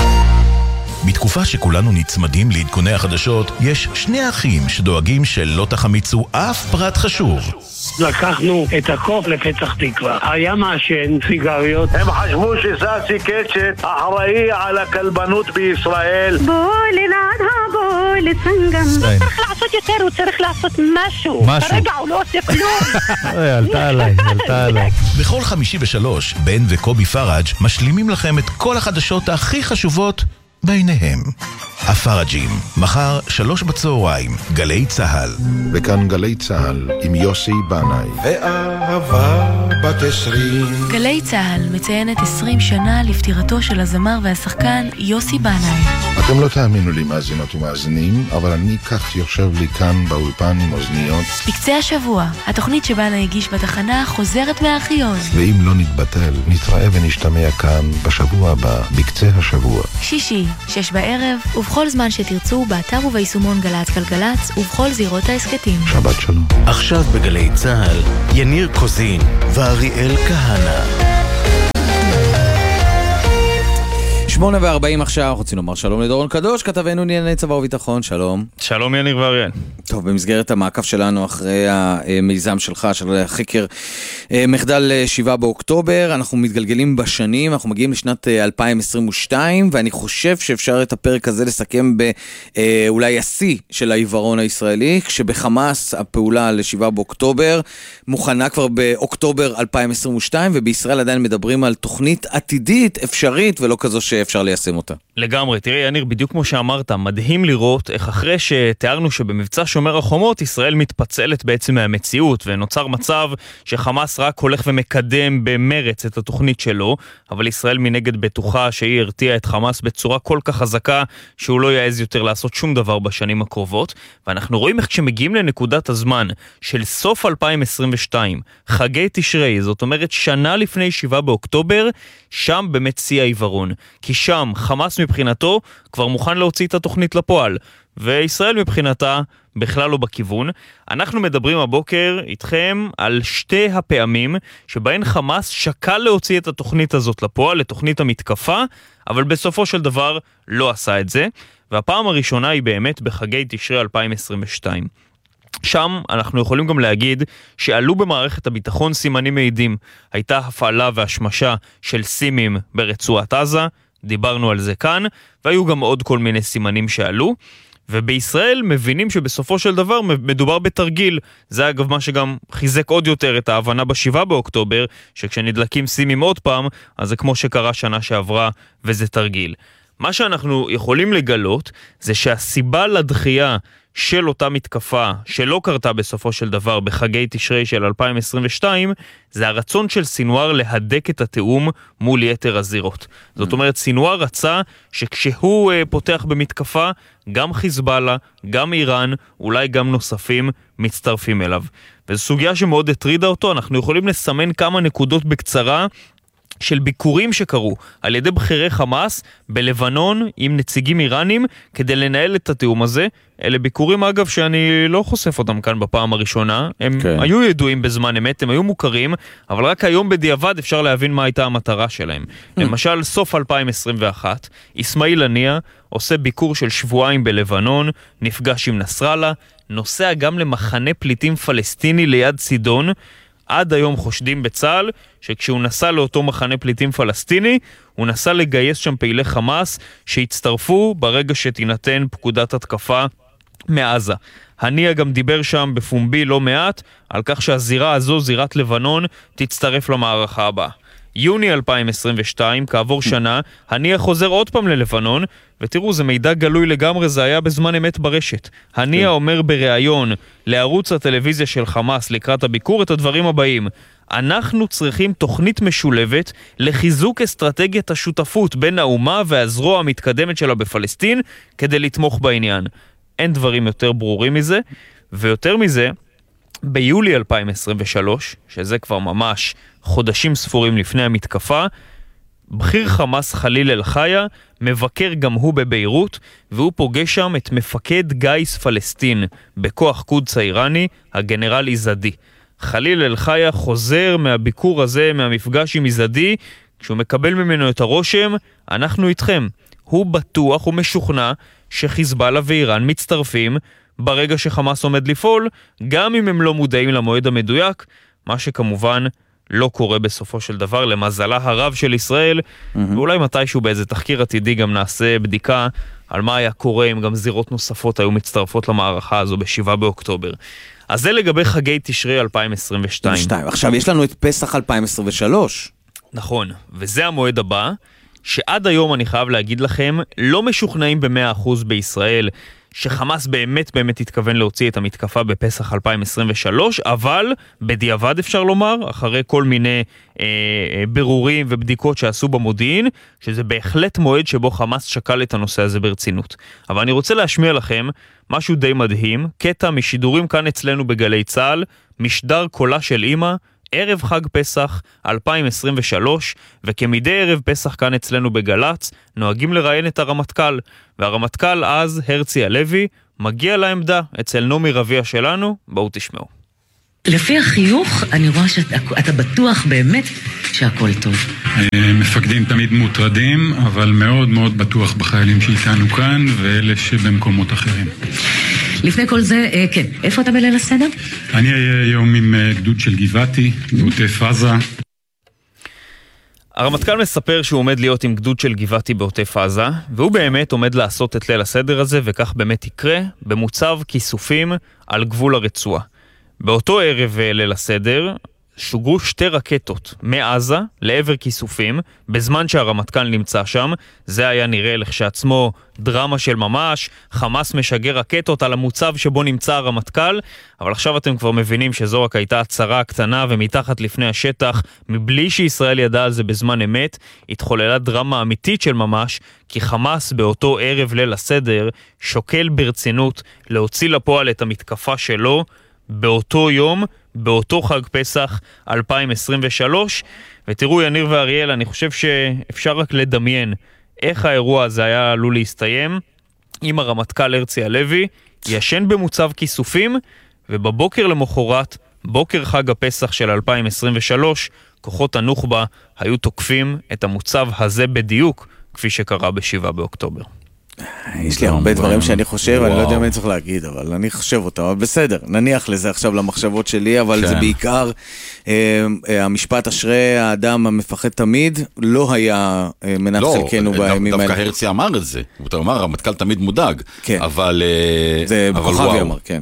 בתקופה שכולנו נצמדים לעדכוני החדשות, יש 2 אחים שדואגים שלא תחמיצו אף פרט חשוב. לקחנו את הקוף לפצח תקווה. היה מעשן סיגריות. הם חשבו שסאסי קצ'ט אחראי על הכלבנות בישראל. בוא לנעד הבוא הוא צריך לעשות יותר, הוא צריך לעשות משהו. כרגע הוא לא עושה כלום. עלתה עליי. בכל 53, בן וקובי פראג' משלימים לכם את כל החדשות הכי חשובות ביניהם. הפראג'ים, מחר 15:00, גלי צהל. וכאן גלי צהל עם יוסי בנאי. ואהבה בת 20. גלי צהל מציינת 20 שנה לפטירתו של הזמר והשחקן יוסי בנאי. אתם לא תאמינו לי מאזינות ומאזינים, אבל אני כך יושב לי כאן באולפן עם אוזניות. בקצה השבוע, התוכנית שבנאי הגיש בתחנה חוזרת מהארכיון. ואם לא נתבטל, נתראה ונשתמע כאן בשבוע הבא, בקצה השבוע. שישי, 18:00, ובכל זמן שתרצו, באתר וביישומון גל"צ גלגלצ, ובכל זירות העסקתים. שבת שלום. עכשיו בגלי צהל, יניר קוזין ואריאל כהנא. 8:40 עכשיו, רוצים לומר שלום לדורון קדוש, כתבנו לענייני צבא וביטחון, שלום. שלום יניר ואריאל. טוב, במסגרת המעקב שלנו אחרי המיזם שלך, של חקר מחדל 7 באוקטובר, אנחנו מתגלגלים בשנים, אנחנו מגיעים לשנת 2022, ואני חושב שאפשר את הפרק הזה לסכם באולי השיא של העיוורון הישראלי, כשבחמאס הפעולה ל7 באוקטובר מוכנה כבר באוקטובר 2022, ובישראל עדיין מדברים על תוכנית עתידית, אפשרית, ולא כזו שאפשר ליישם אותה. לגמרי, תראי יניר, בדיוק כמו שאמרת, מדהים לראות איך אחרי שתיארנו שבמבצע שומר החומות ישראל מתפצלת בעצם מהמציאות, ונוצר מצב שחמאס רק הולך ומקדם במרץ את התוכנית שלו, אבל ישראל מנגד בטוחה שהיא הרתיעה את חמאס בצורה כל כך חזקה שהוא לא יעז יותר לעשות שום דבר בשנים הקרובות, ואנחנו רואים איך כשמגיעים לנקודת הזמן של סוף 2022, חגי תשרי, זאת אומרת שנה לפני 7 באוקטובר, שם באמת שיא העיוורון, כי שם חמאס מבחינתו כבר מוכן להוציא את התוכנית לפועל, וישראל מבחינתה בכלל לא בכיוון. אנחנו מדברים הבוקר איתכם על שתי הפעמים שבהן חמאס שקל להוציא את התוכנית הזאת לפועל, לתוכנית המתקפה, אבל בסופו של דבר לא עשה את זה, והפעם הראשונה היא באמת בחגי תשרי 2022. שם אנחנו יכולים גם להגיד שעלו במערכת הביטחון סימנים מעידים. הייתה הפעלה והשמשה של סימים ברצועת עזה, דיברנו על זה כאן, והיו גם עוד כל מיני סימנים שעלו, ובישראל מבינים שבסופו של דבר מדובר בתרגיל. זה אגב מה שגם חיזק עוד יותר את ההבנה ב7 באוקטובר, שכשנדלקים סימים עוד פעם, אז זה כמו שקרה שנה שעברה, וזה תרגיל. מה שאנחנו יכולים לגלות זה שהסיבה לדחייה של אותה מתקפה שלא קרתה בסופו של דבר בחגי תשרי של 2022, זה הרצון של סינואר להדק את התאום מול יתר הזירות. זאת אומרת, סינואר רצה שכשהוא פותח במתקפה, גם חיזבאללה, גם איראן, אולי גם נוספים, מצטרפים אליו. וזו סוגיה שמאוד הטרידה אותו. אנחנו יכולים לסמן כמה נקודות בקצרה של ביקורים שקרו על ידי בכירי חמאס בלבנון עם נציגים איראנים כדי לנהל את התיאום הזה. אלה ביקורים אגב שאני לא חושף אותם כאן בפעם הראשונה, הם היו ידועים בזמן אמת, הם היו מוכרים, אבל רק היום בדיעבד אפשר להבין מה הייתה המטרה שלהם. למשל סוף 2021 אסמאעיל הנייה עושה ביקור של שבועיים בלבנון, נפגש עם נסראללה, נוסע גם למחנה פליטים פלסטיני ליד צידון. עד היום חושדים בצה"ל שכשהוא נסע לאותו מחנה פליטים פלסטיני, הוא נסע לגייס שם פעילי חמאס שהצטרפו ברגע שתינתן פקודת התקפה מעזה. הנייה גם דיבר שם בפומבי לא מעט על כך שהזירה הזו, זירת לבנון, תצטרף למערכה הבאה. יוני 2022, כעבור שנה, הנייה חוזר עוד פעם ללבנון, ותראו, זה מידע גלוי לגמרי, זה היה בזמן אמת ברשת. הנייה אומר בריאיון לערוץ הטלוויזיה של חמאס לקראת הביקור את הדברים הבאים: אנחנו צריכים תוכנית משולבת לחיזוק אסטרטגיית השותפות בין האומה והזרוע המתקדמת שלה בפלסטין כדי לתמוך בעניין. אין דברים יותר ברורים מזה, ויותר מזה, ביולי 2023, שזה כבר ממש חודשים ספורים לפני המתקפה, בכיר חמאס חליל אל-חיה מבקר גם הוא בביירות, והוא פוגש שם את מפקד גייס פלסטין בכוח קודס האיראני, הגנרל איזדי. חליל אל-חיה חוזר מהביקור הזה, מהמפגש עם איזדי, כשהוא מקבל ממנו את הרושם: אנחנו איתכם. הוא בטוח, הוא משוכנע שחיזבאללה ואיראן מצטרפים ברגע שחמאס עומד לפעול, גם אם הם לא מודעים למועד המדויק, מה שכמובן לא קורה בסופו של דבר, למזלה הרב של ישראל, ואולי מתישהו באיזה תחקיר עתידי גם נעשה בדיקה על מה היה קורה אם גם זירות נוספות היו מצטרפות למערכה הזו ב7 באוקטובר. אז זה לגבי חגי תשרי 2022. עכשיו יש לנו את פסח 2023. נכון, וזה המועד הבא, שעד היום אני חייב להגיד לכם, לא משוכנעים ב100% בישראל שחמאס באמת התכוון להוציא את המתקפה בפסח 2023, אבל בדיעבד אפשר לומר, אחרי כל מיני ברורים ובדיקות שעשו במודיעין, שזה בהחלט מועד שבו חמאס שקל את הנושא הזה ברצינות. אבל אני רוצה להשמיע לכם משהו די מדהים, קטע משידורים כאן אצלנו בגלי צהל, משדר קולה של אמא, ערב חג פסח 2023, וכמדי ערב פסח כאן אצלנו בגלץ, נוהגים לראיין את הרמטכ"ל, והרמטכ"ל אז, הרצי הלוי, מגיע לעמדה אצל נומי רביע שלנו, בואו תשמעו. לפי החיוך, אני רואה שאתה בטוח באמת שהכל טוב. מפקדים תמיד מוטרדים, אבל מאוד מאוד בטוח בחיילים שאיתנו כאן, ואלה שבמקומות אחרים. לפני כל זה, כן, איפה אתה בליל הסדר? אני היום עם גדוד של גבעתי, בעוטף עזה. הרמטכ"ל מספר שהוא עומד להיות עם גדוד של גבעתי בעוטף עזה, והוא באמת עומד לעשות את ליל הסדר הזה, וכך באמת יקרה, במוצב כיסופים על גבול הרצועה. באותו ערב ליל הסדר, שוגרו 2 רקטות מעזה לעבר כיסופים, בזמן שהרמטכ"ל נמצא שם. זה היה נראה לכשעצמו דרמה של ממש, חמאס משגר רקטות על המוצב שבו נמצא הרמטכ"ל, אבל עכשיו אתם כבר מבינים שזו רק הייתה הצהרה קטנה, ומתחת לפני השטח, מבלי שישראל ידע על זה בזמן אמת, התחוללה דרמה אמיתית של ממש, כי חמאס באותו ערב ליל הסדר שוקל ברצינות להוציא לפועל את המתקפה שלו, באותו יום, באותו חג פסח 2023, ותראו יניר ואריאל, אני חושב שאפשר רק לדמיין איך האירוע הזה היה עלול להסתיים, אם הרמטכ"ל הרצי הלוי ישן במוצב כיסופים, ובבוקר למחרת, בוקר חג הפסח של 2023, כוחות הנוח'בה היו תוקפים את המוצב הזה בדיוק, כפי שקרה ב7 באוקטובר. יש לי הרבה דברים שאני חושב, אני לא יודע מה אני צריך להגיד, אבל אני חושב אותם, אבל בסדר, נניח לזה עכשיו למחשבות שלי, אבל זה בעיקר המשפט אשרי האדם המפחד תמיד, לא היה מנת חלקנו בימים האלה. דווקא הרצי אמר את זה, הוא אמר, הרמטכ"ל תמיד מודאג, אבל... זה כוכבי אמר, כן.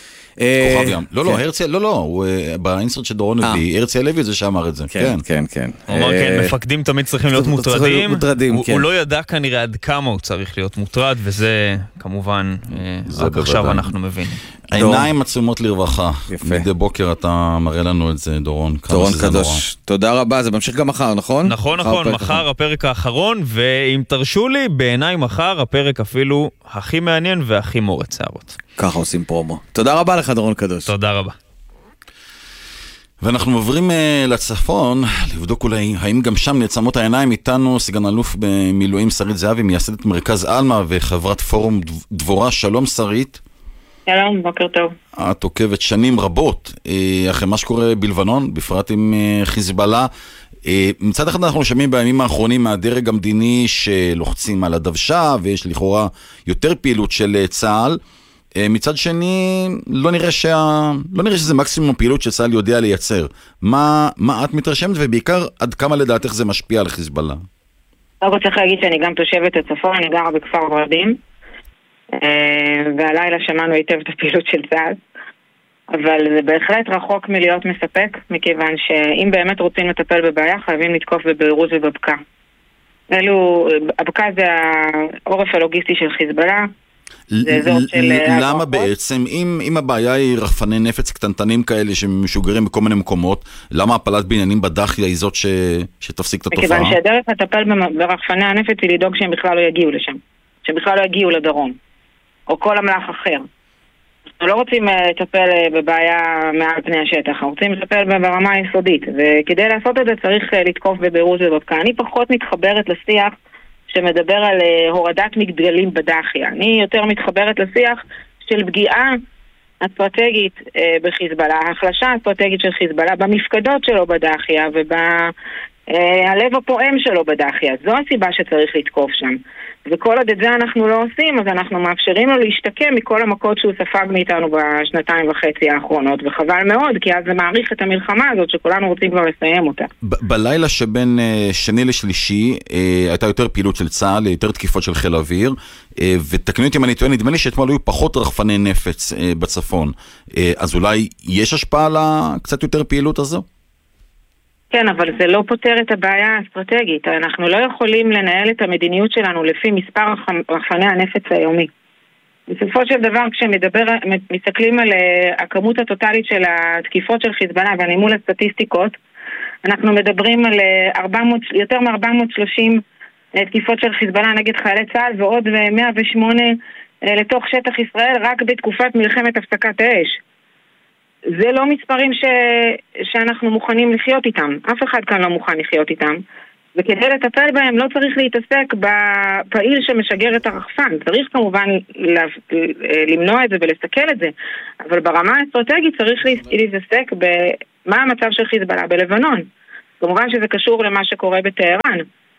לא, הרצי, לא, באינסרט של דורון הביא, הרצי הלוי זה שאמר את זה. כן. הוא אמר, כן, מפקדים תמיד צריכים להיות מוטרדים. הוא לא ידע כנראה עד כמה הוא צריך להיות מוטרד, וזה כמובן, רק עכשיו אנחנו מבינים. העיניים עצומות לרווחה. מדי בוקר אתה מראה לנו את זה, דורון. דורון קדוש. תודה רבה, זה ממשיך גם מחר, נכון? נכון, מחר הפרק האחרון, ואם תרשו לי, בעיניי מחר הפרק אפילו הכי מעניין והכי מורץ שערות. ככה עושים פרומו. תודה רבה לך, דורון קדוש. תודה רבה. ואנחנו עוברים לצפון, לבדוק אולי האם גם שם נעצמות העיניים. איתנו סגן אלוף במילואים שרית זהבי, מייסדת מרכז אלמה וחברת פורום דבורה. שלום שרית. שלום, בוקר טוב. את עוקבת שנים רבות אחרי מה שקורה בלבנון, בפרט עם חיזבאללה. מצד אחד אנחנו שומעים בימים האחרונים מהדרג המדיני שלוחצים על הדוושה, ויש לכאורה יותר פעילות של צה"ל. מצד שני, לא נראה שזה מקסימום פעילות שצה"ל יודע לייצר. מה את מתרשמת, ובעיקר עד כמה לדעתך זה משפיע על חיזבאללה? רק צריך להגיד שאני גם תושבת הצפון, אני גרה בכפר ורדים, והלילה שמענו היטב את הפעילות של צה"ל, אבל זה בהחלט רחוק מלהיות מספק, מכיוון שאם באמת רוצים לטפל בבעיה, חייבים לתקוף בביירות ובבקעה. הבקעה זה העורף הלוגיסטי של חיזבאללה, למה בעצם, אם הבעיה היא רחפני נפץ קטנטנים כאלה שמשוגרים בכל מיני מקומות, למה הפלת בניינים בדחיה היא זאת שתפסיק את התופעה? מכיוון שהדרך לטפל ברחפני הנפץ היא לדאוג שהם בכלל לא יגיעו לשם, שהם בכלל לא יגיעו לדרום, או כל המלאך אחר. אנחנו לא רוצים לטפל בבעיה מעל פני השטח, אנחנו רוצים לטפל ברמה היסודית, וכדי לעשות את זה צריך לתקוף בביירות ובבקעה. אני פחות מתחברת לשיח שמדבר על הורדת מגדלים בדחיה. אני יותר מתחברת לשיח של פגיעה אסטרטגית בחיזבאללה, החלשה אסטרטגית של חיזבאללה במפקדות שלו בדחיה הלב הפועם שלו בדחיה. זו הסיבה שצריך לתקוף שם. וכל עוד את זה אנחנו לא עושים, אז אנחנו מאפשרים לו להשתקם מכל המכות שהוא ספג מאיתנו בשנתיים וחצי האחרונות, וחבל מאוד, כי אז זה מעריך את המלחמה הזאת שכולנו רוצים כבר לסיים אותה. בלילה שבין שני לשלישי הייתה יותר פעילות של צה"ל, יותר תקיפות של חיל אוויר, ותקנו אותי אם אני טועה, נדמה לי שאתמול היו פחות רחפני נפץ בצפון, אז אולי יש השפעה על קצת יותר פעילות הזו? כן, אבל זה לא פותר את הבעיה האסטרטגית. אנחנו לא יכולים לנהל את המדיניות שלנו לפי מספר רחפני הנפץ היומי. בסופו של דבר, כשמסתכלים על הכמות הטוטלית של התקיפות של חיזבאללה, ואני מול הסטטיסטיקות, אנחנו מדברים על יותר מ-430 תקיפות של חיזבאללה נגד חיילי צה"ל, ועוד 108 לתוך שטח ישראל, רק בתקופת מלחמת הפסקת האש. זה לא מספרים שאנחנו מוכנים לחיות איתם. אף אחד כאן לא מוכן לחיות איתם. וכדי לטפל בהם לא צריך להתעסק בפעיל שמשגר את הרחפן. צריך כמובן למנוע את זה ולסכל את זה. אבל ברמה האסטרטגית צריך להתעסק במה המצב של חיזבאללה בלבנון. כמובן שזה קשור למה שקורה בטהרן.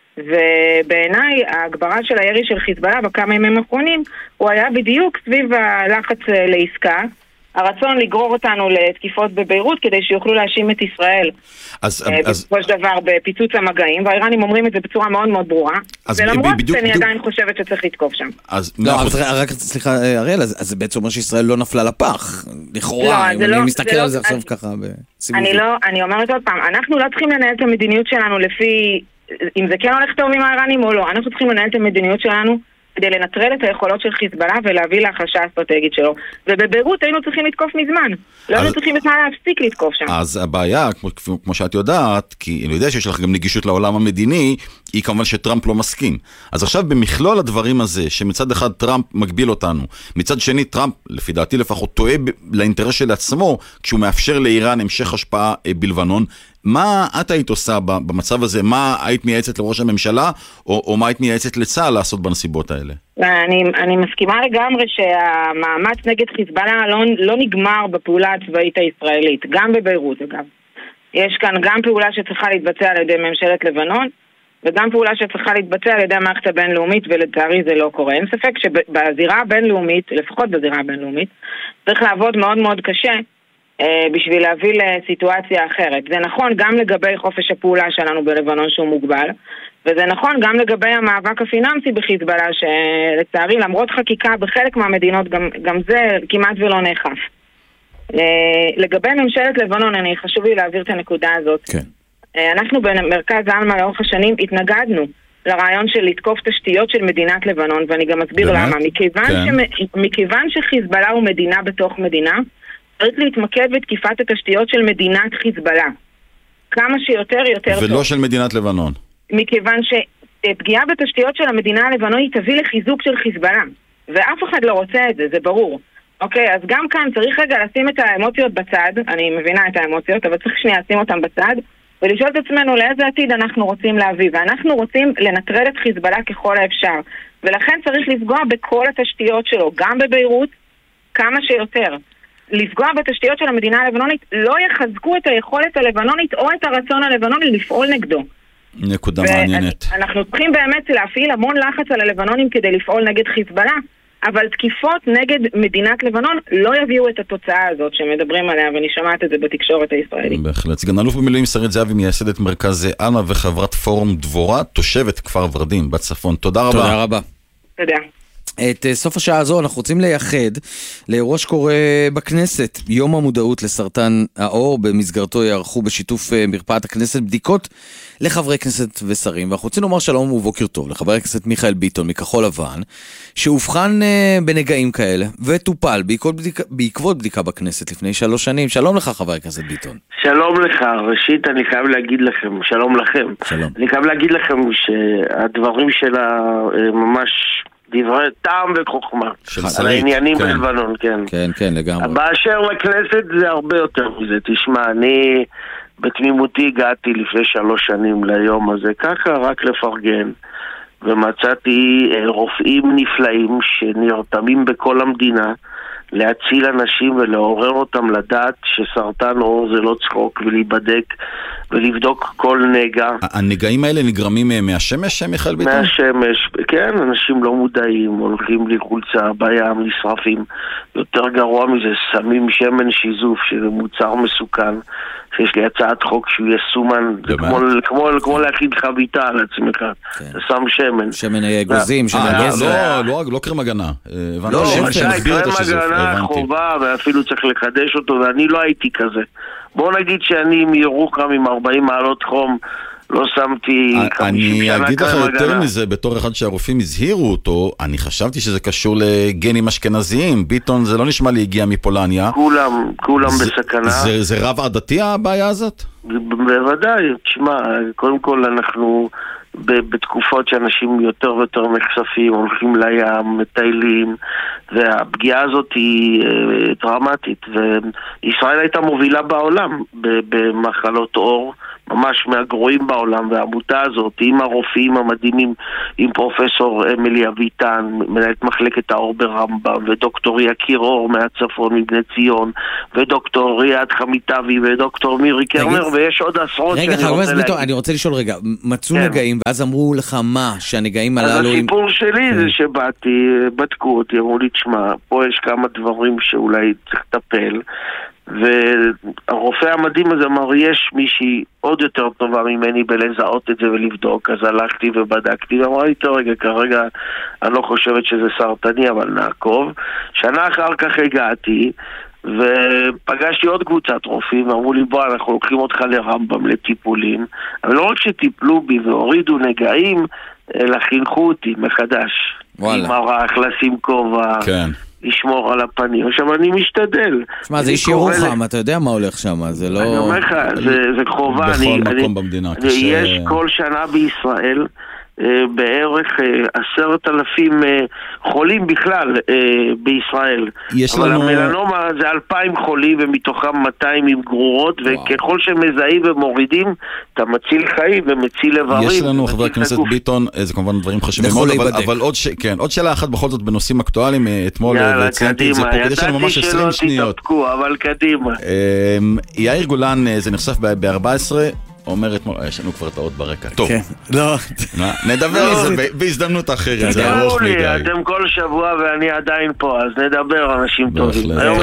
ובעיניי ההגברה של הירי של חיזבאללה בכמה ימים האחרונים הוא היה בדיוק סביב הלחץ לעסקה, הרצון לגרור אותנו לתקיפות בביירות כדי שיוכלו להאשים את ישראל בסופו של דבר בפיצוץ המגעים, והאיראנים אומרים את זה בצורה מאוד מאוד ברורה, ולמרות שאני עדיין חושבת שצריך לתקוף שם. רק סליחה אריאל, אז זה בעצם אומר שישראל לא נפלה לפח לכאורה, אם אני מסתכל על זה עכשיו ככה אני אומרת עוד פעם, אנחנו לא צריכים לנהל את המדיניות שלנו לפי אם זה כן הולך טוב עם האיראנים או לא, אנחנו צריכים לנהל את המדיניות שלנו כדי לנטרל את היכולות של חיזבאללה ולהביא להחלשה האסטרטגית שלו. ובביירות היינו צריכים לתקוף מזמן. לא היינו צריכים בכלל להפסיק לתקוף שם. אז הבעיה, כמו שאת יודעת, כי אני יודע שיש לך גם נגישות לעולם המדיני, היא כמובן שטראמפ לא מסכים. אז עכשיו במכלול הדברים הזה, שמצד אחד טראמפ מגביל אותנו, מצד שני טראמפ, לפי דעתי לפחות, טועה לאינטרס של עצמו, כשהוא מאפשר לאיראן המשך השפעה בלבנון, מה את היית עושה במצב הזה? מה היית מייעצת לראש הממשלה, או מה היית מייעצת לצה"ל לעשות בנסיבות האלה? אני מסכימה לגמרי שהמאמץ נגד חיזבאללה לא נגמר בפעולה הצבאית הישראלית, גם בביירות אגב. יש כאן גם פעולה שצריכה להתבצע על ידי ממשלת לבנון, וגם פעולה שצריכה להתבצע על ידי המערכת הבינלאומית, ולצערי זה לא קורה. אין ספק שבזירה הבינלאומית, לפחות בזירה הבינלאומית, צריך לעבוד מאוד מאוד קשה, בשביל להביא לסיטואציה אחרת. זה נכון גם לגבי חופש הפעולה שלנו בלבנון שהוא מוגבל, וזה נכון גם לגבי המאבק הפיננסי בחיזבאללה, שלצערי למרות חקיקה בחלק מהמדינות גם זה כמעט ולא נאכף. לגבי ממשלת לבנון, חשוב לי להעביר את הנקודה הזאת. כן. אנחנו במרכז העלמה לאורך השנים התנגדנו לרעיון של לתקוף תשתיות של מדינת לבנון, ואני גם אסביר למה. מכיוון שחיזבאללה הוא מדינה בתוך מדינה, צריך להתמקד בתקיפת התשתיות של מדינת חיזבאללה. כמה שיותר טוב. ולא של מדינת לבנון. מכיוון שפגיעה בתשתיות של המדינה הלבנונית תביא לחיזוק של חיזבאללה. ואף אחד לא רוצה את זה, זה ברור. אוקיי, אז גם כאן צריך רגע לשים את האמוציות בצד, אני מבינה את האמוציות, אבל צריך שנייה לשים אותם בצד, ולשאול את עצמנו לאיזה עתיד אנחנו רוצים להביא. ואנחנו רוצים לנטרל את חיזבאללה ככל האפשר. ולכן צריך לפגוע בכל התשתיות שלו, גם בביירות, כמה שיותר. לפגוע בתשתיות של המדינה הלבנונית לא יחזקו את היכולת הלבנונית או את הרצון הלבנוני לפעול נגדו. נקודה מעניינת. אנחנו צריכים באמת להפעיל המון לחץ על הלבנונים כדי לפעול נגד חיזבאללה, אבל תקיפות נגד מדינת לבנון לא יביאו את התוצאה הזאת שמדברים עליה, ואני שומעת את זה בתקשורת הישראלית. בהחלט. סגן אלוף במילואים שרית זהבי, מייסדת מרכז עלמה וחברת פורום דבורה, תושבת כפר ורדים בצפון. תודה רבה. תודה רבה. תודה. את סוף השעה הזו אנחנו רוצים לייחד לאירוע שקורה בכנסת, יום המודעות לסרטן העור. במסגרתו יערכו בשיתוף מרפאת הכנסת בדיקות לחברי כנסת ושרים, ואנחנו רוצים לומר שלום ובוקר טוב לחבר הכנסת מיכאל ביטון מכחול לבן, שהובחן בנגעים כאלה וטופל בעקבות בדיקה בכנסת לפני 3 שנים. שלום לך חבר הכנסת ביטון. שלום לך. ראשית אני חייב להגיד לכם, שלום לכם. שלום. אני חייב להגיד לכם שהדברים שלה ממש דברי טעם וחוכמה על העניינים בלבנון, כן. כן, לגמרי. באשר לכנסת זה הרבה יותר מזה. תשמע, אני בתמימותי הגעתי לפני 3 שנים ליום הזה, ככה רק לפרגן, ומצאתי רופאים נפלאים שנרתמים בכל המדינה להציל אנשים ולעורר אותם לדעת שסרטן עור זה לא צחוק, ולהיבדק ולבדוק כל נגע. הנגעים האלה נגרמים מהשמש, מיכאל ביטון? מהשמש, כן, אנשים לא מודעים, הולכים לי חולצה בים, נשרפים. יותר גרוע מזה, שמים שמן שיזוף, שזה מוצר מסוכן, שיש לי הצעת חוק שהוא יסומן, זה כמו להכין חביתה על עצמך, אתה שם שמן. שמן אגוזים, שמן גזר. לא קרם הגנה. לא, קרם הגנה חובה, ואפילו צריך לחדש אותו, ואני לא הייתי כזה. בוא נגיד שאני מירוחם עם 40 מעלות חום, לא שמתי 50 שנה אני אגיד לך יותר מזה, בתור אחד שהרופאים הזהירו אותו, אני חשבתי שזה קשור לגנים אשכנזיים. ביטון זה לא נשמע לי הגיע מפולניה. כולם בסכנה. זה רב עדתי הבעיה הזאת? בוודאי, תשמע, קודם כל אנחנו בתקופות שאנשים יותר ויותר נחשפים, הולכים לים, מטיילים, והפגיעה הזאת היא דרמטית, וישראל הייתה מובילה בעולם במחלות עור, ממש מהגרועים בעולם, והעמותה הזאת עם הרופאים המדהימים, עם פרופסור אמילי אביטן, מנהלת מחלקת העור ברמב"ם, ודוקטור יקיר אור מהצפון מבני ציון, ודוקטור ריאד חמיטבי, ודוקטור מירי קרמר, ויש עוד עשרות. רגע, חבר הכנסת ביטון, אני רוצה לשאול רגע, מצאו נגעים, ואז אמרו לך מה, שהנגעים הללו... אז הסיפור שלי זה שבאתי, בדקו אותי, אמרו לי, תשמע, פה יש כמה דברים שאולי צריך לטפל, והרופא המדהים הזה אמר, יש מישהי עוד יותר טובה ממני בלזהות את זה ולבדוק. אז הלכתי ובדקתי ואמרתי, רגע, כרגע אני לא חושבת שזה סרטני, אבל נעקוב. שנה אחר כך הגעתי ופגשתי עוד קבוצת רופאים, אמרו לי, בוא, אנחנו לוקחים אותך לרמב"ם לטיפולים, אבל לא רק שטיפלו בי והורידו נגעים, אלא חינכו אותי מחדש. עם הרח, לשים כובע, כן. לשמור על הפנים. עכשיו אני משתדל. תשמע, זה איש ירוחם, אתה יודע מה הולך שם, זה לא... אני אומר לך, זה חובה. בכל מקום במדינה. יש כל שנה בישראל בערך 10,000 חולים בכלל בישראל. אבל המלנומה זה 2,000 חולים ומתוכם 200 עם גרורות, וככל שמזהים ומורידים אתה מציל חיים ומציל איברים. יש לנו, חבר הכנסת ביטון, זה כמובן דברים חשובים מאוד, אבל עוד שאלה אחת בכל זאת בנושאים אקטואליים אתמול, וציינתי את זה פה, כדי שלנו ממש 20 שניות. אבל קדימה. יאיר גולן, זה נחשף ב-14, אומר אתמול, יש לנו כבר טעות ברקע. טוב, נדבר על זה בהזדמנות אחרת, זה ארוך מדי. אתם כל שבוע ואני עדיין פה, אז נדבר אנשים טובים. היום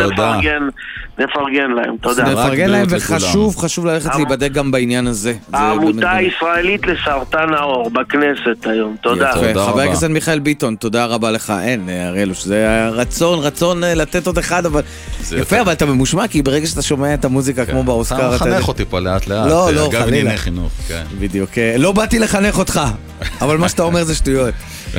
נפרגן להם, תודה. נפרגן להם, וחשוב ללכת להיבדק גם בעניין הזה. העמותה הישראלית לסרטן העור בכנסת היום, תודה. חבר הכנסת מיכאל ביטון, תודה רבה לך. אין, הראלו, שזה רצון לתת עוד אחד, אבל יפה, אבל אתה ממושמע, כי ברגע שאתה שומע את המוזיקה כמו באוסקר, אתה מחנך אותי פה לאט לאט. לא, בענייני חינוך, כן. בדיוק. לא באתי לחנך אותך, אבל מה שאתה אומר זה שטויות.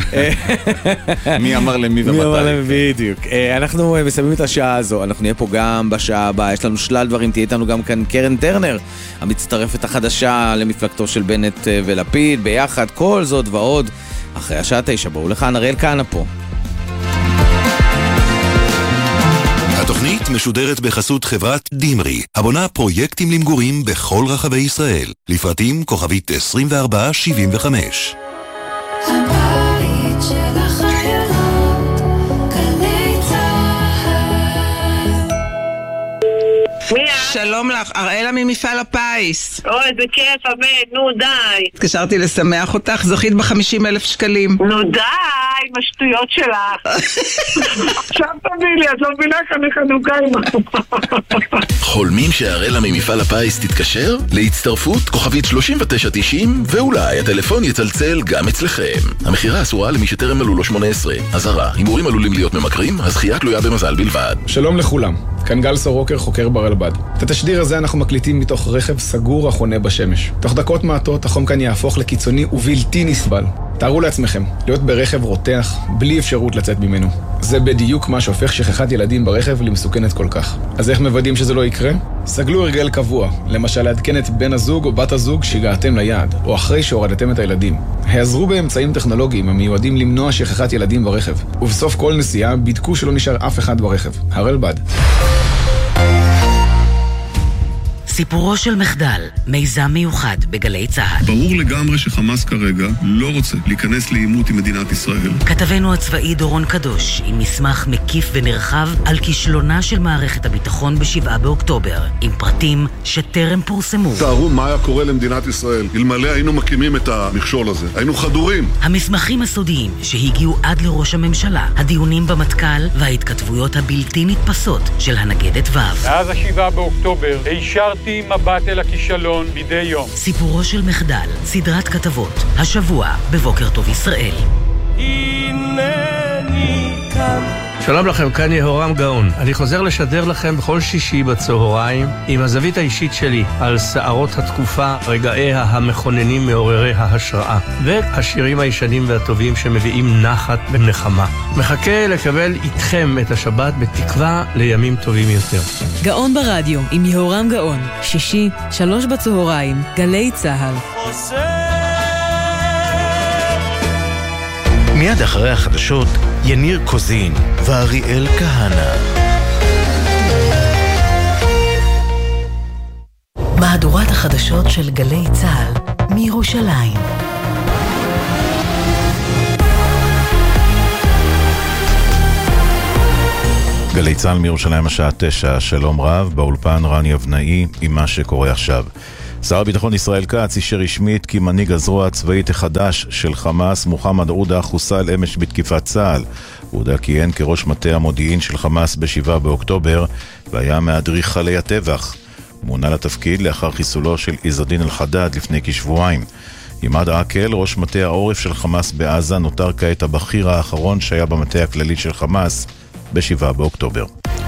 מי אמר למי ומתי. בדיוק. אנחנו מסיימים את השעה הזו, אנחנו נהיה פה גם בשעה הבאה, יש לנו שלל דברים, תהיה איתנו גם כאן קרן טרנר, המצטרפת החדשה למפלגתו של בנט ולפיד, ביחד, כל זאת ועוד, אחרי השעה 9, בואו לכאן, אריאל כהנא פה. התוכנית משודרת בחסות חברת דימרי, הבונה פרויקטים למגורים בכל רחבי ישראל. לפרטים כוכבית 2475. הבית של החיילות, גלי צהל. שלום לך, אראלה ממפעל הפיס. אוי, זה כיף, אבד, נו די. התקשרתי לשמח אותך, זוכית ב50,000 שקלים. נו די, עם השטויות שלך. עכשיו תביא לי, את לא מבינה כאן חנוכה עם... חולמים שאראלה ממפעל הפיס תתקשר? להצטרפות כוכבית 3990, ואולי הטלפון יצלצל גם אצלכם. המחירה אסורה למי שטרם מלאו לו 18. אזהרה, הימורים עלולים להיות ממכרים, הזכייה תלויה במזל בלבד. שלום לכולם, כאן גל סורוקר, חוקר ברלב"ד. את התשדיר הזה אנחנו מקליטים מתוך רכב סגור החונה בשמש. תוך דקות מעטות החום כאן יהפוך לקיצוני ובלתי נסבל. תארו לעצמכם, להיות ברכב רותח, בלי אפשרות לצאת ממנו. זה בדיוק מה שהופך שכחת ילדים ברכב למסוכנת כל כך. אז איך מוודאים שזה לא יקרה? סגלו הרגל קבוע, למשל לעדכן את בן הזוג או בת הזוג שהגעתם ליעד, או אחרי שהורדתם את הילדים. העזרו באמצעים טכנולוגיים המיועדים למנוע שכחת ילדים ברכב. ובסוף כל נסיעה בדקו שלא נשאר אף אחד ברכב. הרלב"ד. סיפורו של מחדל, מיזם מיוחד בגלי צהל. ברור לגמרי שחמאס כרגע לא רוצה להיכנס לעימות עם מדינת ישראל. כתבנו הצבאי דורון קדוש עם מסמך מקיף ונרחב על כישלונה של מערכת הביטחון ב7 באוקטובר, עם פרטים שטרם פורסמו. תארו מה היה קורה למדינת ישראל אלמלא היינו מקימים את המכשול הזה. היינו חדורים. המסמכים הסודיים שהגיעו עד לראש הממשלה, הדיונים במטכ"ל וההתכתבויות הבלתי נתפסות של הנגדת ו'. מאז 7 באוקטובר הישרתי מבט אל הכישלון מדי יום. סיפורו של מחדל, סדרת כתבות, השבוע בבוקר טוב ישראל. הנני כאן. שלום לכם, כאן יהורם גאון. אני חוזר לשדר לכם בכל שישי בצהריים עם הזווית האישית שלי על שערות התקופה, רגעיה המכוננים מעוררי ההשראה והשירים הישנים והטובים שמביאים נחת ונחמה. מחכה לקבל איתכם את השבת בתקווה לימים טובים יותר. גאון ברדיו עם יהורם גאון, שישי 3 בצהריים, גלי צהל. מיד אחרי החדשות, יניר קוזין ואריאל כהנה. מהדורת החדשות של גלי צהל מירושלים. גלי צהל מירושלים השעה 9, שלום רב, באולפן רני אבנאי עם מה שקורה עכשיו. שר הביטחון ישראל כץ אישר רשמית כי מנהיג הזרוע הצבאית החדש של חמאס, מוחמד עודה, חוסל אמש בתקיפת צה"ל. עודה כיהן כראש מטה המודיעין של חמאס ב7 באוקטובר והיה מאדריכלי הטבח. מונה לתפקיד לאחר חיסולו של עז א-דין אל-חדאד לפני כשבועיים. עימאד עקל, ראש מטה העורף של חמאס בעזה, נותר כעת הבכיר האחרון שהיה במטה הכללי של חמאס ב7 באוקטובר.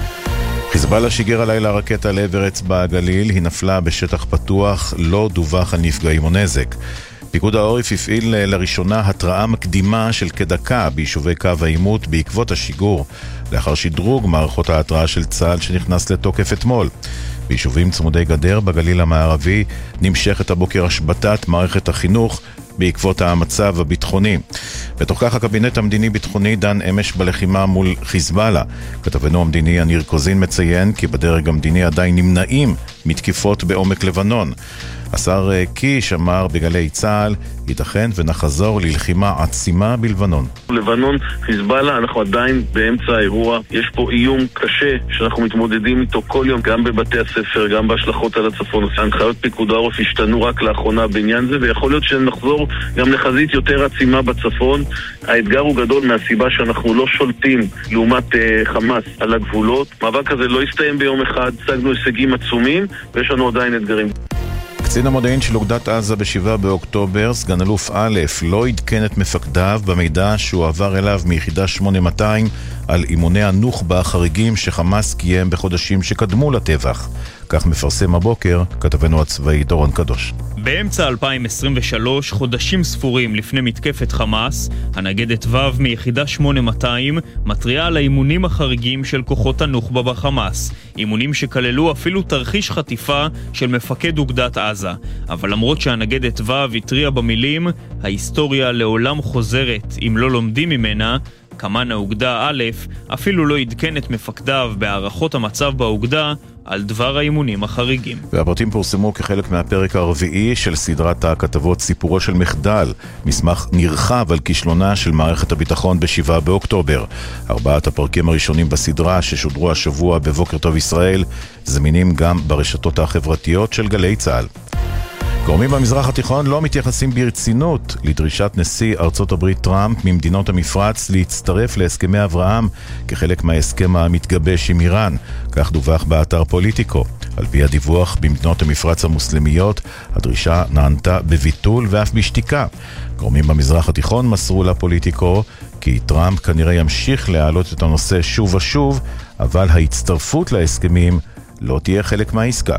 חיזבאללה שיגר הלילה רקטה לעבר אצבע הגליל, היא נפלה בשטח פתוח, לא דווח על נפגעים או נזק. פיקוד העורף הפעיל לראשונה התראה מקדימה של כדקה ביישובי קו העימות בעקבות השיגור, לאחר שדרוג מערכות ההתראה של צה"ל שנכנס לתוקף אתמול. ביישובים צמודי גדר בגליל המערבי נמשכת הבוקר השבתת מערכת החינוך בעקבות המצב הביטחוני. בתוך כך הקבינט המדיני-ביטחוני דן אמש בלחימה מול חיזבאללה. כתבנו המדיני יניר קוזין מציין כי בדרג המדיני עדיין נמנעים מתקיפות בעומק לבנון. השר קיש אמר בגלי צהל, ייתכן ונחזור ללחימה עצימה בלבנון. לבנון, חיזבאללה, אנחנו עדיין באמצע האירוע. יש פה איום קשה שאנחנו מתמודדים איתו כל יום, גם בבתי הספר, גם בהשלכות על הצפון. ההנחיות פיקוד העורף השתנו רק לאחרונה בעניין זה, ויכול להיות שנחזור גם לחזית יותר עצימה בצפון. האתגר הוא גדול מהסיבה שאנחנו לא שולטים לעומת חמאס על הגבולות. מאבק הזה לא יסתיים ביום אחד, השגנו הישגים עצומים, ויש לנו עדיין אתגרים. קצין המודיעין של אוגדת עזה ב7 באוקטובר, סגן אלוף א', לא עדכן את מפקדיו במידע שהוא עבר אליו מיחידה 8200 על אימוני הנוח'בה החריגים שחמאס קיים בחודשים שקדמו לטבח. כך מפרסם הבוקר כתבנו הצבאי דורון קדוש. באמצע 2023, חודשים ספורים לפני מתקפת חמאס, הנגדת ו' מיחידה 8200 מתריעה על האימונים החריגים של כוחות הנוח'בה בחמאס. אימונים שכללו אפילו תרחיש חטיפה של מפקד אוגדת עזה. אבל למרות שהנגדת ו' התריעה במילים, ההיסטוריה לעולם חוזרת אם לא לומדים ממנה, כמן האוגדה א' אפילו לא עדכן את מפקדיו בהערכות המצב באוגדה על דבר האימונים החריגים. והפרטים פורסמו כחלק מהפרק הרביעי של סדרת הכתבות סיפורו של מחדל, מסמך נרחב על כישלונה של מערכת הביטחון ב7 באוקטובר. 4 הפרקים הראשונים בסדרה ששודרו השבוע בבוקר טוב ישראל זמינים גם ברשתות החברתיות של גלי צהל. גורמים במזרח התיכון לא מתייחסים ברצינות לדרישת נשיא ארצות הברית טראמפ ממדינות המפרץ להצטרף להסכמי אברהם כחלק מההסכם המתגבש עם איראן. כך דווח באתר פוליטיקו. על פי הדיווח, במדינות המפרץ המוסלמיות הדרישה נענתה בביטול ואף בשתיקה. גורמים במזרח התיכון מסרו לפוליטיקו כי טראמפ כנראה ימשיך להעלות את הנושא שוב ושוב, אבל ההצטרפות להסכמים לא תהיה חלק מהעסקה.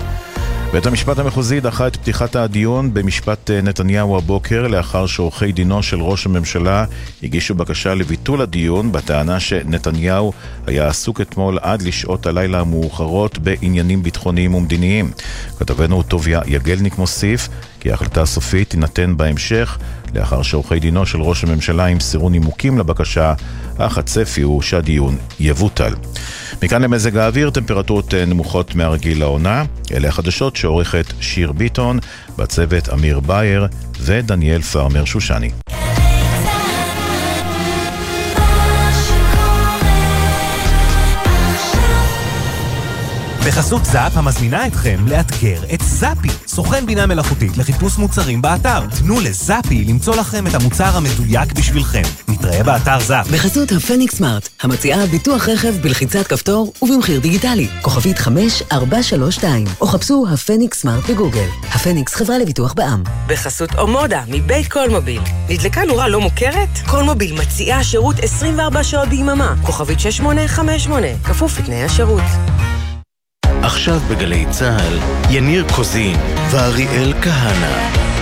בית המשפט המחוזי דחה את פתיחת הדיון במשפט נתניהו הבוקר לאחר שעורכי דינו של ראש הממשלה הגישו בקשה לביטול הדיון בטענה שנתניהו היה עסוק אתמול עד לשעות הלילה המאוחרות בעניינים ביטחוניים ומדיניים. כתבנו טוביה יגלניק מוסיף כי ההחלטה הסופית תינתן בהמשך לאחר שעורכי דינו של ראש הממשלה ימסרו נימוקים לבקשה, אך הצפי הוא שהדיון יבוטל. מכאן למזג האוויר, טמפרטורות נמוכות מהרגיל לעונה. אלה החדשות שעורכת שיר ביטון, בצוות אמיר בייר ודניאל פרמר שושני. בחסות זאפ המזמינה אתכם לאתגר את זאפי, סוכן בינה מלאכותית לחיפוש מוצרים באתר. תנו לזאפי למצוא לכם את המוצר המדויק בשבילכם. נתראה באתר זאפ. בחסות הפניקס סמארט, המציעה ביטוח רכב בלחיצת כפתור ובמחיר דיגיטלי. כוכבית 5432, או חפשו הפניקס סמארט בגוגל. הפניקס חברה לביטוח בע"מ. בחסות אומודה מבית קולמוביל. נדלקה נורה לא מוכרת? קולמוביל מציעה שירות 24 שעות ביממה. כוכבית 6858, כפוף לתנאי השירות. עכשיו בגלי צהל, יניר קוזין ואריאל כהנה.